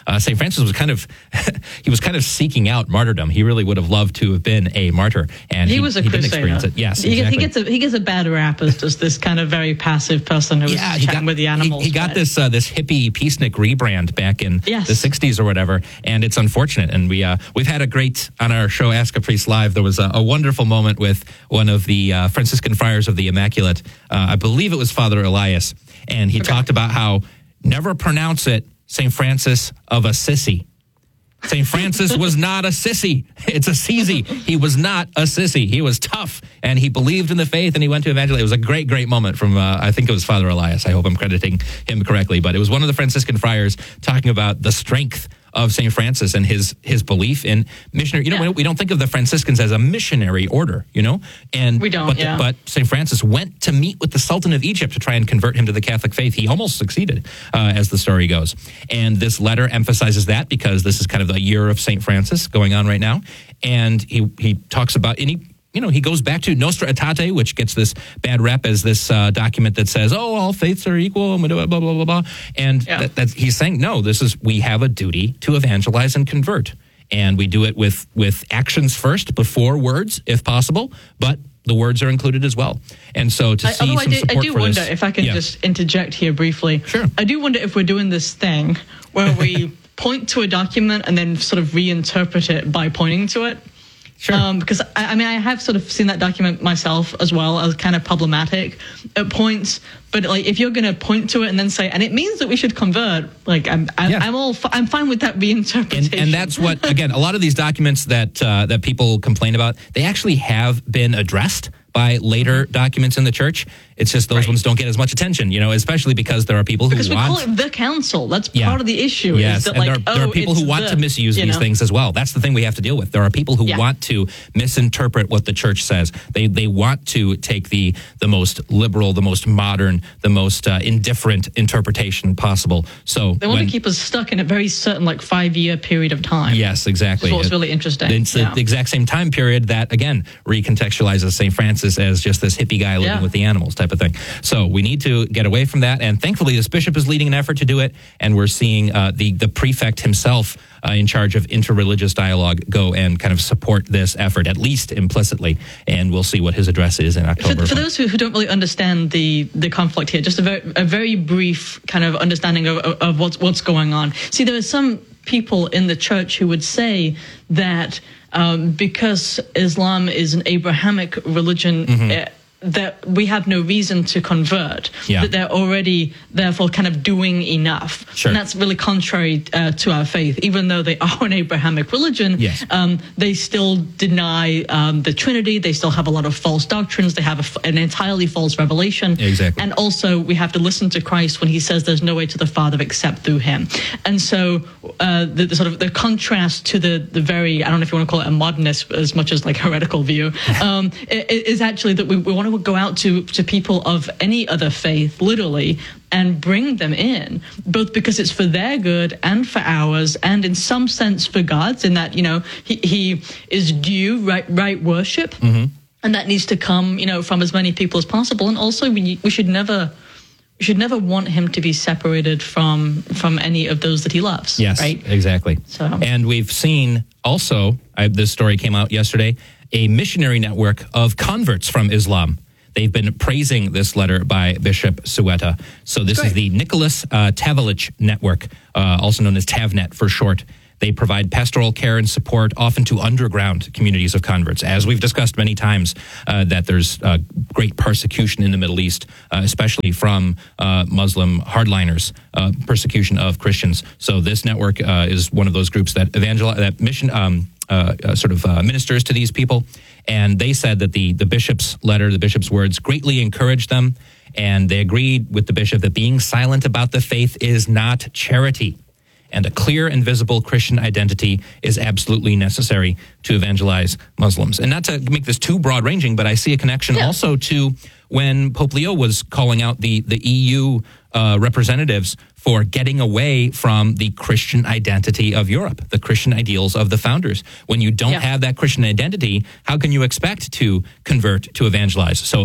Speaker 2: uh, Saint Francis was kind of he was kind of seeking out martyrdom. He really would have loved to have been a martyr, and
Speaker 3: he,
Speaker 2: he
Speaker 3: was a
Speaker 2: he
Speaker 3: crusader.
Speaker 2: didn't experience it. Yes,
Speaker 3: he,
Speaker 2: exactly.
Speaker 3: he gets a he gets a bad rap as just this kind of very passive person who was
Speaker 2: yeah,
Speaker 3: chatting
Speaker 2: got,
Speaker 3: with the animals.
Speaker 2: He, he got this uh, this hippie peacenik rebrand back in
Speaker 3: yes.
Speaker 2: the sixties or whatever, and it's unfortunate. And we uh, we've had a great on our show Ask a Priest Live. There was a, a wonderful moment with one of the uh, Franciscan friars of the Immaculate. Uh, I believe it was Father Elias, and he okay. talked about how never pronounce it Saint Francis of Assisi. Saint Francis was not a sissy. It's a sissy. He was not a sissy. He was tough, and he believed in the faith, and he went to evangelize. It was a great, great moment from, uh, I think it was Father Elias. I hope I'm crediting him correctly, but it was one of the Franciscan friars talking about the strength of Saint Francis and his his belief in missionary. You know, yeah. we don't think of the Franciscans as a missionary order, you know? And
Speaker 3: we don't,
Speaker 2: but,
Speaker 3: yeah.
Speaker 2: but Saint Francis went to meet with the Sultan of Egypt to try and convert him to the Catholic faith. He almost succeeded, uh, as the story goes. And this letter emphasizes that because this is kind of the year of Saint Francis going on right now. And he, he talks about, and he, you know, he goes back to Nostra Aetate, which gets this bad rep as this uh, document that says, oh, all faiths are equal, blah, blah, blah, blah, blah. And yeah. that, that he's saying, no, this is, we have a duty to evangelize and convert. And we do it with, with actions first before words, if possible, but the words are included as well. And so to
Speaker 3: I,
Speaker 2: see some
Speaker 3: I do,
Speaker 2: support
Speaker 3: I do
Speaker 2: for
Speaker 3: wonder,
Speaker 2: this,
Speaker 3: if I can
Speaker 2: yeah.
Speaker 3: just interject here briefly.
Speaker 2: Sure.
Speaker 3: I do wonder if we're doing this thing where we point to a document and then sort of reinterpret it by pointing to it.
Speaker 2: Sure.
Speaker 3: Um, because, I, I mean, I have sort of seen that document myself as well as kind of problematic at points. But, like, if you're going to point to it and then say, and it means that we should convert, like, I'm I'm, yeah. I'm all fi- I'm fine with that reinterpretation.
Speaker 2: And, and that's what, again, a lot of these documents that uh, that people complain about, they actually have been addressed by later documents in the church. It's just those right. ones don't get as much attention, you know, especially because there are people who
Speaker 3: because
Speaker 2: want...
Speaker 3: Because we call it the council. That's
Speaker 2: yeah.
Speaker 3: part of the issue.
Speaker 2: Yes,
Speaker 3: is that,
Speaker 2: and
Speaker 3: like,
Speaker 2: there, are,
Speaker 3: oh,
Speaker 2: there are people who want
Speaker 3: the,
Speaker 2: to misuse these
Speaker 3: know?
Speaker 2: things as well. That's the thing we have to deal with. There are people who
Speaker 3: yeah.
Speaker 2: want to misinterpret what the church says. They they want to take the, the most liberal, the most modern, the most uh, indifferent interpretation possible. So
Speaker 3: They want
Speaker 2: when,
Speaker 3: to keep us stuck in a very certain, like, five-year period of time.
Speaker 2: Yes, exactly.
Speaker 3: That's what's really interesting.
Speaker 2: It's
Speaker 3: yeah.
Speaker 2: the exact same time period that, again, recontextualizes Saint Francis as just this hippie guy living
Speaker 3: yeah.
Speaker 2: with the animals type of thing. So we need to get away from that. And thankfully, this bishop is leading an effort to do it. And we're seeing uh, the, the prefect himself uh, in charge of interreligious dialogue go and kind of support this effort, at least implicitly. And we'll see what his address is in October.
Speaker 3: For, for those who, who don't really understand the, the conflict here, just a very, a very brief kind of understanding of, of, of what's, what's going on. See, there are some people in the church who would say that um, because Islam is an Abrahamic religion, mm-hmm. uh, that we have no reason to convert,
Speaker 2: yeah.
Speaker 3: that they're already, therefore, kind of doing enough.
Speaker 2: Sure.
Speaker 3: And that's really contrary uh, to our faith. Even though they are an Abrahamic religion,
Speaker 2: yes.
Speaker 3: um, they still deny um, the Trinity. They still have a lot of false doctrines. They have a, an entirely false revelation.
Speaker 2: Exactly.
Speaker 3: And also, we have to listen to Christ when he says there's no way to the Father except through him. And so uh, the, the sort of the contrast to the, the very, I don't know if you want to call it a modernist as much as like heretical view, um, is actually that we, we want to go out to, to people of any other faith, literally, and bring them in, both because it's for their good and for ours, and in some sense for God's, in that, you know, he, he is due right, right worship, mm-hmm. and that needs to come, you know, from as many people as possible. And also, we, we should never... We should never want him to be separated from from any of those that he loves.
Speaker 2: Yes,
Speaker 3: right?
Speaker 2: Exactly.
Speaker 3: So.
Speaker 2: And we've seen also, I, this story came out yesterday, a missionary network of converts from Islam. They've been praising this letter by Bishop Sueta. So this
Speaker 3: Great.
Speaker 2: is the Nicholas uh, Tavlich Network, uh, also known as TavNet for short. They provide pastoral care and support often to underground communities of converts. As we've discussed many times, uh, that there's uh, great persecution in the Middle East, uh, especially from uh, Muslim hardliners, uh, persecution of Christians. So this network uh, is one of those groups that evangelize, that mission, um, uh, uh, sort of uh, ministers to these people. And they said that the, the bishop's letter, the bishop's words, greatly encouraged them. And they agreed with the bishop that being silent about the faith is not charity. And a clear and visible Christian identity is absolutely necessary to evangelize Muslims. And not to make this too broad-ranging, but I see a connection yeah. also to when Pope Leo was calling out the, the E U uh, representatives for getting away from the Christian identity of Europe, the Christian ideals of the founders. When you don't
Speaker 3: yeah.
Speaker 2: have that Christian identity, how can you expect to convert, to evangelize? So if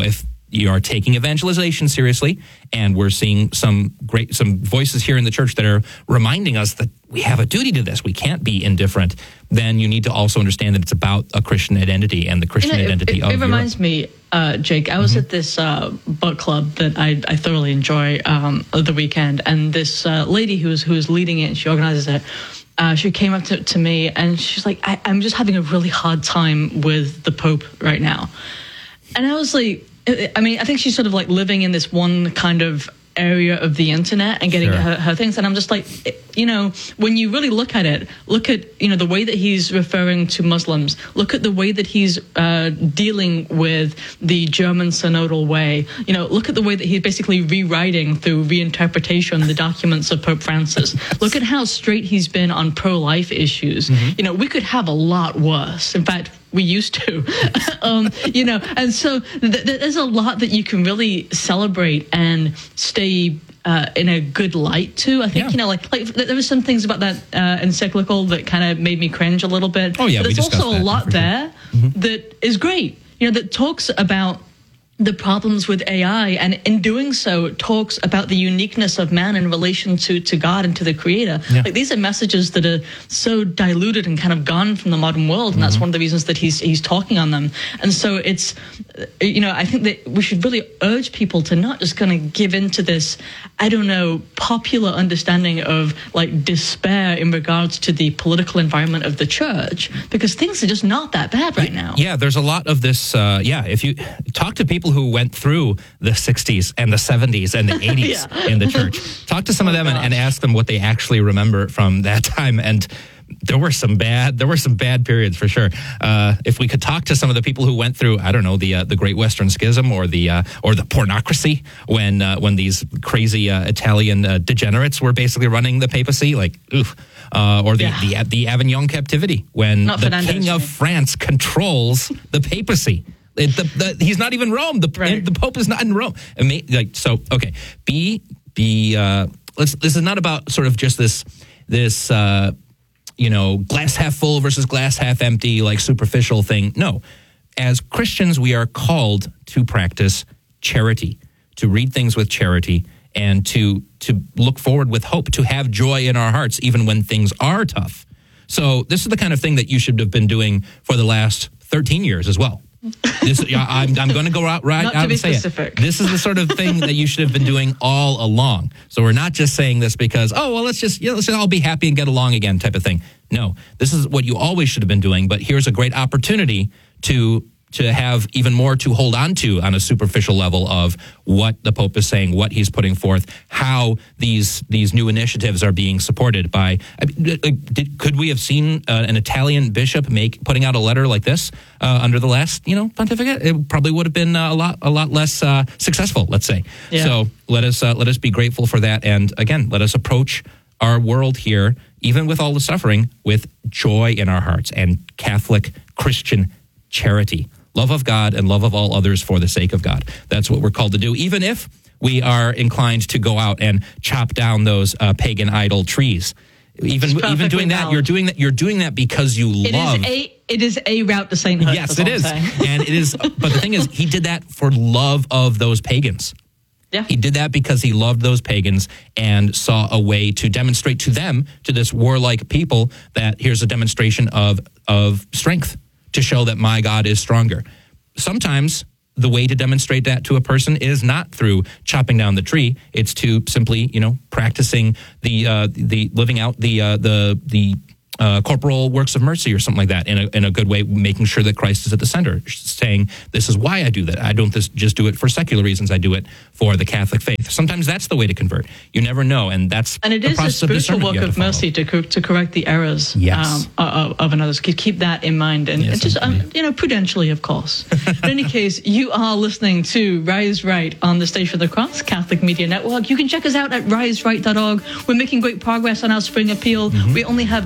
Speaker 2: you are taking evangelization seriously, and we're seeing some great some voices here in the church that are reminding us that we have a duty to this. We can't be indifferent. Then you need to also understand that it's about a Christian identity and the Christian
Speaker 3: you know,
Speaker 2: identity
Speaker 3: it, it,
Speaker 2: of
Speaker 3: it
Speaker 2: Europe.
Speaker 3: reminds me, uh, Jake, I was
Speaker 2: Mm-hmm.
Speaker 3: at this uh, book club that I, I thoroughly enjoy um, of the weekend, and this uh, lady who was, who was leading it, she organizes it, uh, she came up to, to me, and she's like, I, I'm just having a really hard time with the Pope right now. And I was like, I mean, I think she's sort of like living in this one kind of area of the internet and getting
Speaker 2: Sure.
Speaker 3: her, her things. And I'm just like, you know, when you really look at it, look at, you know, the way that he's referring to Muslims, look at the way that he's uh, dealing with the German synodal way, you know, look at the way that he's basically rewriting through reinterpretation the documents of Pope Francis. Look at how straight he's been on pro-life issues. Mm-hmm. You know, we could have a lot worse. In fact, we used to, um, you know, and so th- th- there's a lot that you can really celebrate and stay uh, in a good light to. I think,
Speaker 2: Yeah.
Speaker 3: you know, like, like there were some things about that uh, encyclical that kind of made me cringe a little bit.
Speaker 2: Oh, yeah,
Speaker 3: but
Speaker 2: we
Speaker 3: there's
Speaker 2: discussed
Speaker 3: also a
Speaker 2: that,
Speaker 3: lot
Speaker 2: for sure.
Speaker 3: there
Speaker 2: Mm-hmm.
Speaker 3: that is great, you know, that talks about the problems with A I, and in doing so, talks about the uniqueness of man in relation to, to God and to the Creator.
Speaker 2: Yeah.
Speaker 3: Like, these are messages that are so diluted and kind of gone from the modern world, and that's
Speaker 2: Mm-hmm.
Speaker 3: one of the reasons that he's he's talking on them. And so it's, you know, I think that we should really urge people to not just kind of give into this, I don't know, popular understanding of like despair in regards to the political environment of the church, because things are just not that bad right now.
Speaker 2: Yeah, there's a lot of this. Uh, yeah, if you talk to people who went through the sixties and the seventies and the eighties
Speaker 3: Yeah.
Speaker 2: in the church, talk to some of them and, and ask them what they actually remember from that time. And there were some bad, there were some bad periods for sure. Uh, if we could talk to some of the people who went through, I don't know, the uh, the Great Western Schism or the uh, or the pornocracy, when uh, when these crazy uh, Italian uh, degenerates were basically running the papacy, like oof. Uh, or the,
Speaker 3: Yeah.
Speaker 2: the the Avignon captivity, when
Speaker 3: Not
Speaker 2: the
Speaker 3: Fernandez,
Speaker 2: King of
Speaker 3: right?
Speaker 2: France controls the papacy. It, the, the, he's not even Rome. The,
Speaker 3: Right.
Speaker 2: the Pope is not in Rome. I mean, like, so, okay. Be, be, uh, let's, this is not about sort of just this, this, uh, you know, glass half full versus glass half empty, like superficial thing. No. As Christians, we are called to practice charity, to read things with charity, and to, to look forward with hope, to have joy in our hearts, even when things are tough. So this is the kind of thing that you should have been doing for the last thirteen years as well. This, yeah, I'm, I'm going to go out right
Speaker 3: Not
Speaker 2: out
Speaker 3: to be
Speaker 2: and say
Speaker 3: specific.
Speaker 2: it. This is the sort of thing that you should have been doing all along. So we're not just saying this because, oh, well, let's just, you know, let's all be happy and get along again type of thing. No, this is what you always should have been doing. But here's a great opportunity to to have even more to hold on to on a superficial level of what the Pope is saying, what he's putting forth, how these these new initiatives are being supported by. I mean, did, could we have seen uh, an Italian bishop make putting out a letter like this uh, under the last, you know, pontificate? It probably would have been uh, a lot a lot less uh, successful, let's say.
Speaker 3: Yeah.
Speaker 2: So let us uh, let us be grateful for that, and again, let us approach our world here, even with all the suffering, with joy in our hearts and Catholic Christian charity. Love of God and love of all others for the sake of God. That's what we're called to do, even if we are inclined to go out and chop down those uh, pagan idol trees. Even
Speaker 3: It's
Speaker 2: even doing that,
Speaker 3: perfectly
Speaker 2: you're
Speaker 3: valid.
Speaker 2: doing that. You're doing that because you
Speaker 3: It
Speaker 2: love.
Speaker 3: is a it is a route to sainthood.
Speaker 2: Yes,
Speaker 3: that's
Speaker 2: it
Speaker 3: all I'm
Speaker 2: is,
Speaker 3: saying.
Speaker 2: and it is. But the thing is, he did that for love of those pagans.
Speaker 3: Yeah.
Speaker 2: He did that because he loved those pagans and saw a way to demonstrate to them, to this warlike people, that here's a demonstration of of strength to show that my God is stronger. Sometimes the way to demonstrate that to a person is not through chopping down the tree. It's to simply, you know, practicing the uh, the living out the uh, the the uh, corporal works of mercy or something like that in a in a good way, making sure that Christ is at the center, saying, this is why I do that. I don't just, just do it for secular reasons. I do it for the Catholic faith. Sometimes that's the way to convert. You never know, and that's
Speaker 3: And it
Speaker 2: the
Speaker 3: is a
Speaker 2: process of
Speaker 3: spiritual
Speaker 2: discernment
Speaker 3: work
Speaker 2: you have
Speaker 3: of
Speaker 2: to follow.
Speaker 3: mercy to cor- to correct the errors
Speaker 2: Yes.
Speaker 3: um, of, of another. Keep keep that in mind, and,
Speaker 2: Yes,
Speaker 3: and just um,
Speaker 2: indeed.
Speaker 3: you know, prudentially, of course. In any case, you are listening to Rise Right on the Station of the Cross Catholic Media Network. You can check us out at rise right dot org. We're making great progress on our spring appeal.
Speaker 2: Mm-hmm.
Speaker 3: We only have ninety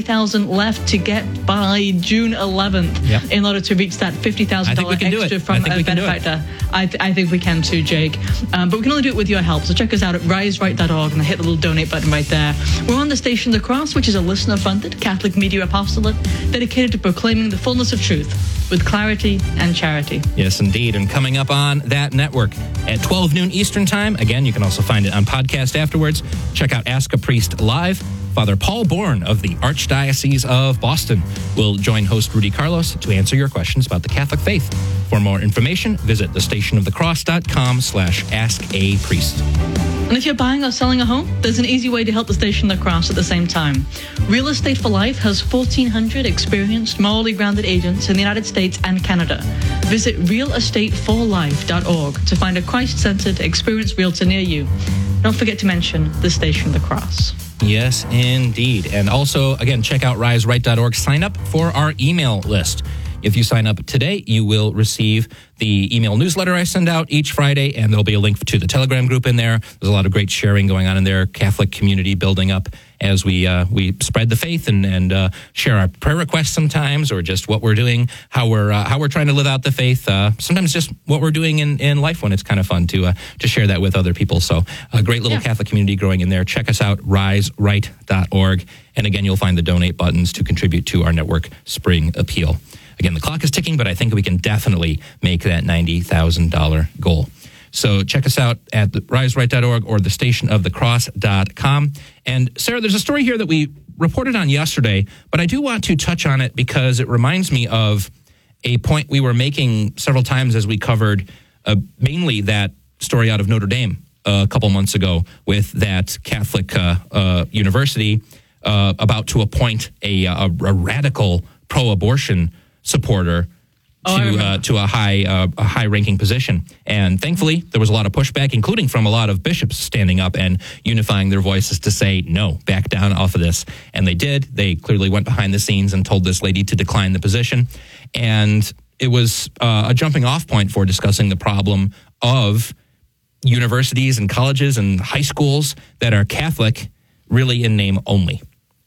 Speaker 3: thousand left to get by June eleventh
Speaker 2: Yep.
Speaker 3: in order to reach that fifty thousand dollars extra from a benefactor. I, th- I think we can too, Jake. Um, but we can only do it with your help. So check us out at rise right dot org and hit the little donate button right there. We're on the Station of the Cross, which is a listener-funded Catholic media apostolate dedicated to proclaiming the fullness of truth with clarity and charity.
Speaker 2: Yes, indeed. And coming up on that network at twelve noon Eastern Time. Again, you can also find it on podcast afterwards. Check out Ask a Priest Live. Father Paul Bourne of the Archdiocese of Boston will join host Rudy Carlos to answer your questions about the Catholic faith. For more information, visit thestationofthecross.com slash ask a priest.
Speaker 3: And if you're buying or selling a home, there's an easy way to help the Station of the Cross at the same time. Real Estate for Life has fourteen hundred experienced, morally grounded agents in the United States and Canada. Visit real estate for life dot org to find a Christ-centered, experienced realtor near you. Don't forget to mention the Station of the Cross.
Speaker 2: Yes, indeed. And also, again, check out rise right dot org. Sign up for our email list. If you sign up today, you will receive the email newsletter I send out each Friday, and there'll be a link to the Telegram group in there. There's a lot of great sharing going on in there, Catholic community building up as we uh, we spread the faith and and uh, share our prayer requests sometimes, or just what we're doing, how we're uh, how we're trying to live out the faith. Uh, sometimes just what we're doing in, in life when it's kind of fun to uh, to share that with other people. So a great little
Speaker 3: Yeah.
Speaker 2: Catholic community growing in there. Check us out, rise right dot org, and again, you'll find the donate buttons to contribute to our network Spring Appeal. Again, the clock is ticking, but I think we can definitely make that ninety thousand dollars goal. So check us out at rise right dot org or the station of the cross dot com. And Sarah, there's a story here that we reported on yesterday, but I do want to touch on it because it reminds me of a point we were making several times as we covered uh, mainly that story out of Notre Dame uh, a couple months ago with that Catholic uh, uh, university uh, about to appoint a, a, a radical pro-abortion supporter
Speaker 3: Oh,
Speaker 2: to uh, to a high uh, a high ranking position, and thankfully there was a lot of pushback, including from a lot of bishops standing up and unifying their voices to say no, back down off of this, and they did. They clearly went behind the scenes and told this lady to decline the position, and it was uh, a jumping off point for discussing the problem of universities and colleges and high schools that are Catholic, really in name only.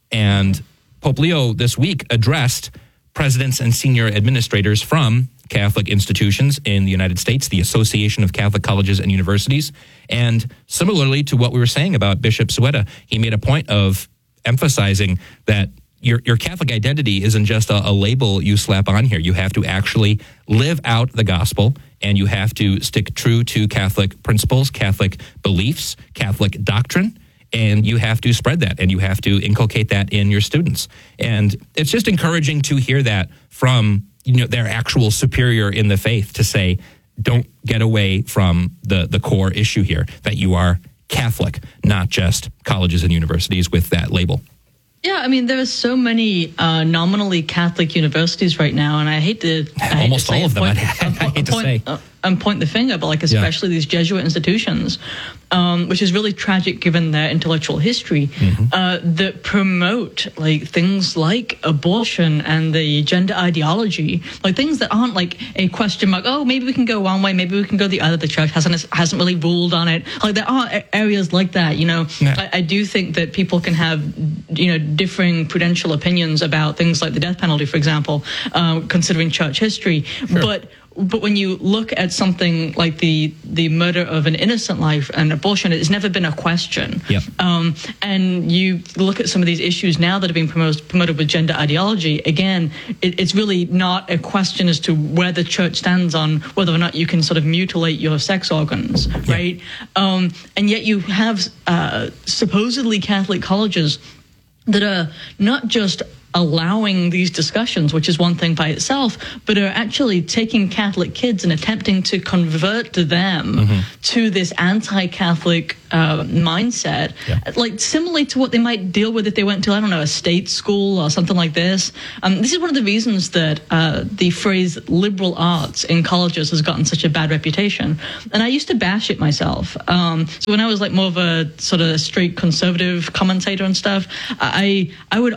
Speaker 2: And Pope Leo this week addressed presidents and senior administrators from Catholic institutions in the United States, the Association of Catholic Colleges and Universities. And similarly to what we were saying about Bishop Sueda, he made a point of emphasizing that your your Catholic identity isn't just a, a label you slap on here. You have to actually live out the gospel, and you have to stick true to Catholic principles, Catholic beliefs, Catholic doctrine. And you have to spread that, and you have to inculcate that in your students. And it's just encouraging to hear that from, you know, their actual superior in the faith to say, don't get away from the, the core issue here, that you are Catholic, not just colleges and universities with that label.
Speaker 3: Yeah, I mean, there are so many uh, nominally Catholic universities right now, and I hate to I hate
Speaker 2: almost
Speaker 3: to say
Speaker 2: all of them.
Speaker 3: Point,
Speaker 2: I hate to
Speaker 3: point,
Speaker 2: say,
Speaker 3: uh, and point the finger, but like especially yeah. these Jesuit institutions, um, which is really tragic given their intellectual history, mm-hmm. uh, that promote like things like abortion and the gender ideology, like things that aren't like a question mark. Oh, maybe we can go one way, maybe we can go the other. The church hasn't hasn't really ruled on it. Like there are areas like that. You know, yeah. I, I do think that people can have, you know, differing prudential opinions about things like the death penalty, for example, uh, considering church history. Sure. But but when you look at something like the the murder of an innocent life and abortion, it's never been a question.
Speaker 2: Yep.
Speaker 3: Um, and you look at some of these issues now that are being promoted, promoted with gender ideology. Again, it, it's really not a question as to where the church stands on whether or not you can sort of mutilate your sex organs, yep. right? Um, and yet you have uh, supposedly Catholic colleges that are not just allowing these discussions, which is one thing by itself, but are actually taking Catholic kids and attempting to convert them mm-hmm. to this anti-Catholic uh, mindset, yeah. like similarly to what they might deal with if they went to, I don't know, a state school or something like this. Um, this is one of the reasons that uh, the phrase liberal arts in colleges has gotten such a bad reputation. And I used to bash it myself. Um, so when I was like more of a sort of straight conservative commentator and stuff, I I would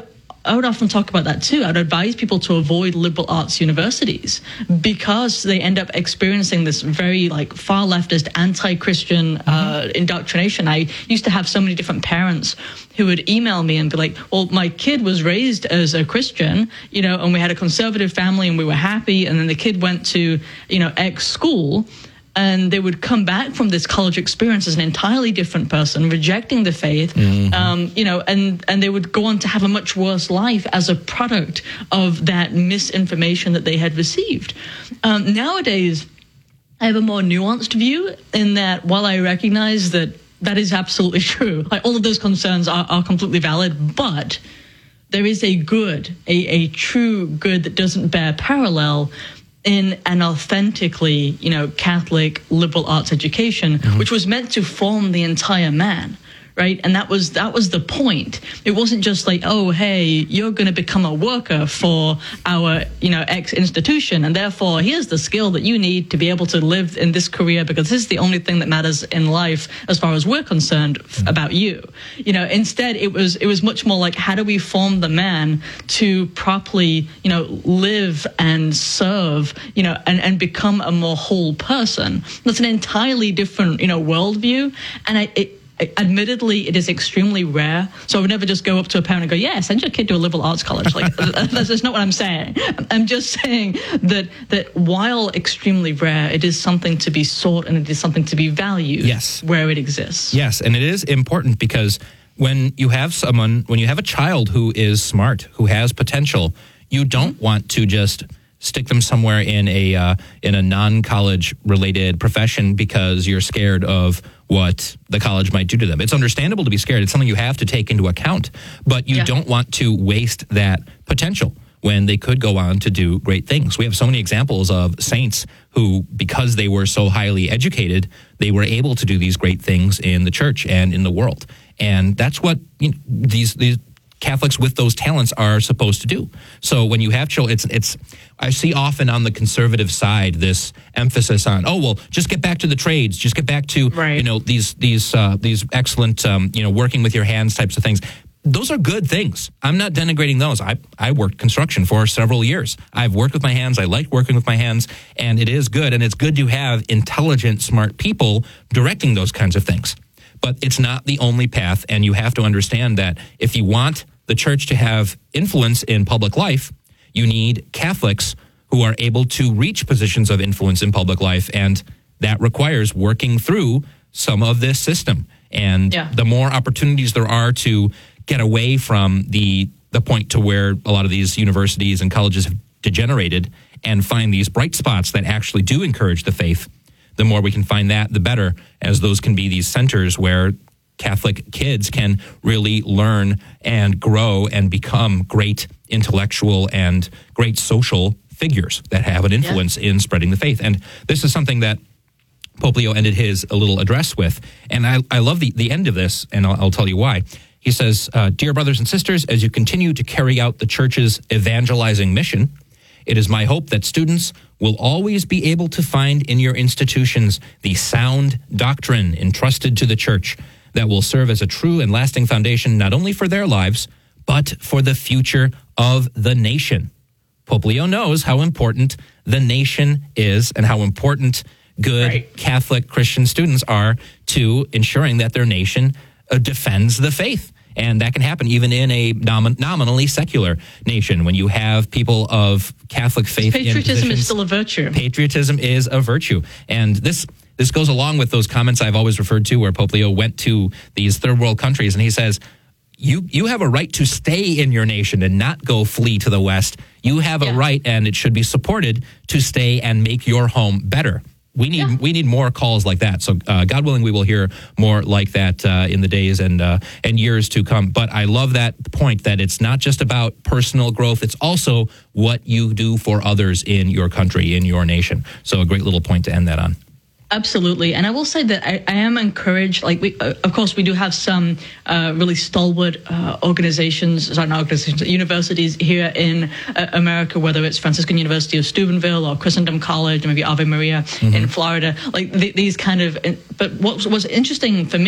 Speaker 3: I would often talk about that too. I would advise people to avoid liberal arts universities because they end up experiencing this very like far leftist, anti-Christian mm-hmm. uh, indoctrination. I used to have so many different parents who would email me and be like, well, my kid was raised as a Christian, you know, and we had a conservative family and we were happy. And then the kid went to, you know, X school. And they would come back from this college experience as an entirely different person, rejecting the faith, mm-hmm. um, you know, and, and they would go on to have a much worse life as a product of that misinformation that they had received. Um, nowadays, I have a more nuanced view in that while I recognize that that is absolutely true, like all of those concerns are, are completely valid, but there is a good, a, a true good that doesn't bear parallel in an authentically, you know, Catholic liberal arts education, mm-hmm. which was meant to form the entire man, right? And that was that was the point. It wasn't just like, oh, hey, you're going to become a worker for our, you know, X institution, and therefore here's the skill that you need to be able to live in this career because this is the only thing that matters in life as far as we're concerned mm-hmm. about you. You know, instead it was it was much more like, how do we form the man to properly, you know, live and serve, you know, and, and become a more whole person? That's an entirely different, you know, worldview, and I. It, Admittedly, it is extremely rare. So I would never just go up to a parent and go, yeah, send your kid to a liberal arts college. Like, that's just not what I'm saying. I'm just saying that that while extremely rare, it is something to be sought and it is something to be valued
Speaker 2: yes.
Speaker 3: where it exists.
Speaker 2: Yes, and it is important because when you have someone, when you have a child who is smart, who has potential, you don't mm-hmm. want to just stick them somewhere in a uh, in a non-college related profession because you're scared of what the college might do to them. It's understandable to be scared. It's something you have to take into account, but you yeah. don't want to waste that potential when they could go on to do great things. We have so many examples of saints who, because they were so highly educated, they were able to do these great things in the church and in the world. And that's what you know, these these Catholics with those talents are supposed to do. So when you have children, it's it's. I see often on the conservative side this emphasis on, oh well, just get back to the trades, just get back to
Speaker 3: right.
Speaker 2: you know these these uh, these excellent um, you know working with your hands types of things. Those are good things. I'm not denigrating those. I I worked construction for several years. I've worked with my hands. I like working with my hands, and it is good. And it's good to have intelligent, smart people directing those kinds of things. But it's not the only path, and you have to understand that if you want the church to have influence in public life, you need Catholics who are able to reach positions of influence in public life, and that requires working through some of this system. And
Speaker 3: yeah.
Speaker 2: the more opportunities there are to get away from the the point to where a lot of these universities and colleges have degenerated and find these bright spots that actually do encourage the faith, the more we can find that, the better, as those can be these centers where Catholic kids can really learn and grow and become great intellectual and great social figures that have an influence yeah. in spreading the faith. And this is something that Pope Leo ended his a little address with. And I, I love the, the end of this, and I'll, I'll tell you why. He says, uh, Dear brothers and sisters, as you continue to carry out the church's evangelizing mission, it is my hope that students will always be able to find in your institutions the sound doctrine entrusted to the church that will serve as a true and lasting foundation not only for their lives, but for the future of the nation. Pope Leo knows how important the nation is and how important good right. Catholic Christian students are to ensuring that their nation uh, defends the faith. And that can happen even in a nom- nominally secular nation when you have people of Catholic faith.
Speaker 3: Patriotism
Speaker 2: in
Speaker 3: is still a virtue.
Speaker 2: Patriotism is a virtue. And this this goes along with those comments I've always referred to where Pope Leo went to these third world countries and he says, you you have a right to stay in your nation and not go flee to the West. You have yeah. a right, and it should be supported, to stay and make your home better. We need yeah. we need more calls like that. So uh, God willing, we will hear more like that uh, in the days and uh, and years to come. But I love that point that it's not just about personal growth. It's also what you do for others in your country, in your nation. So a great little point to end that on.
Speaker 3: Absolutely. And I will say that I, I am encouraged, like, we, uh, of course, we do have some uh, really stalwart uh, organizations, sorry, not organizations, universities here in uh, America, whether it's Franciscan University of Steubenville or Christendom College, or maybe Ave Maria mm-hmm. in Florida, like th- these kind of, but what was interesting for me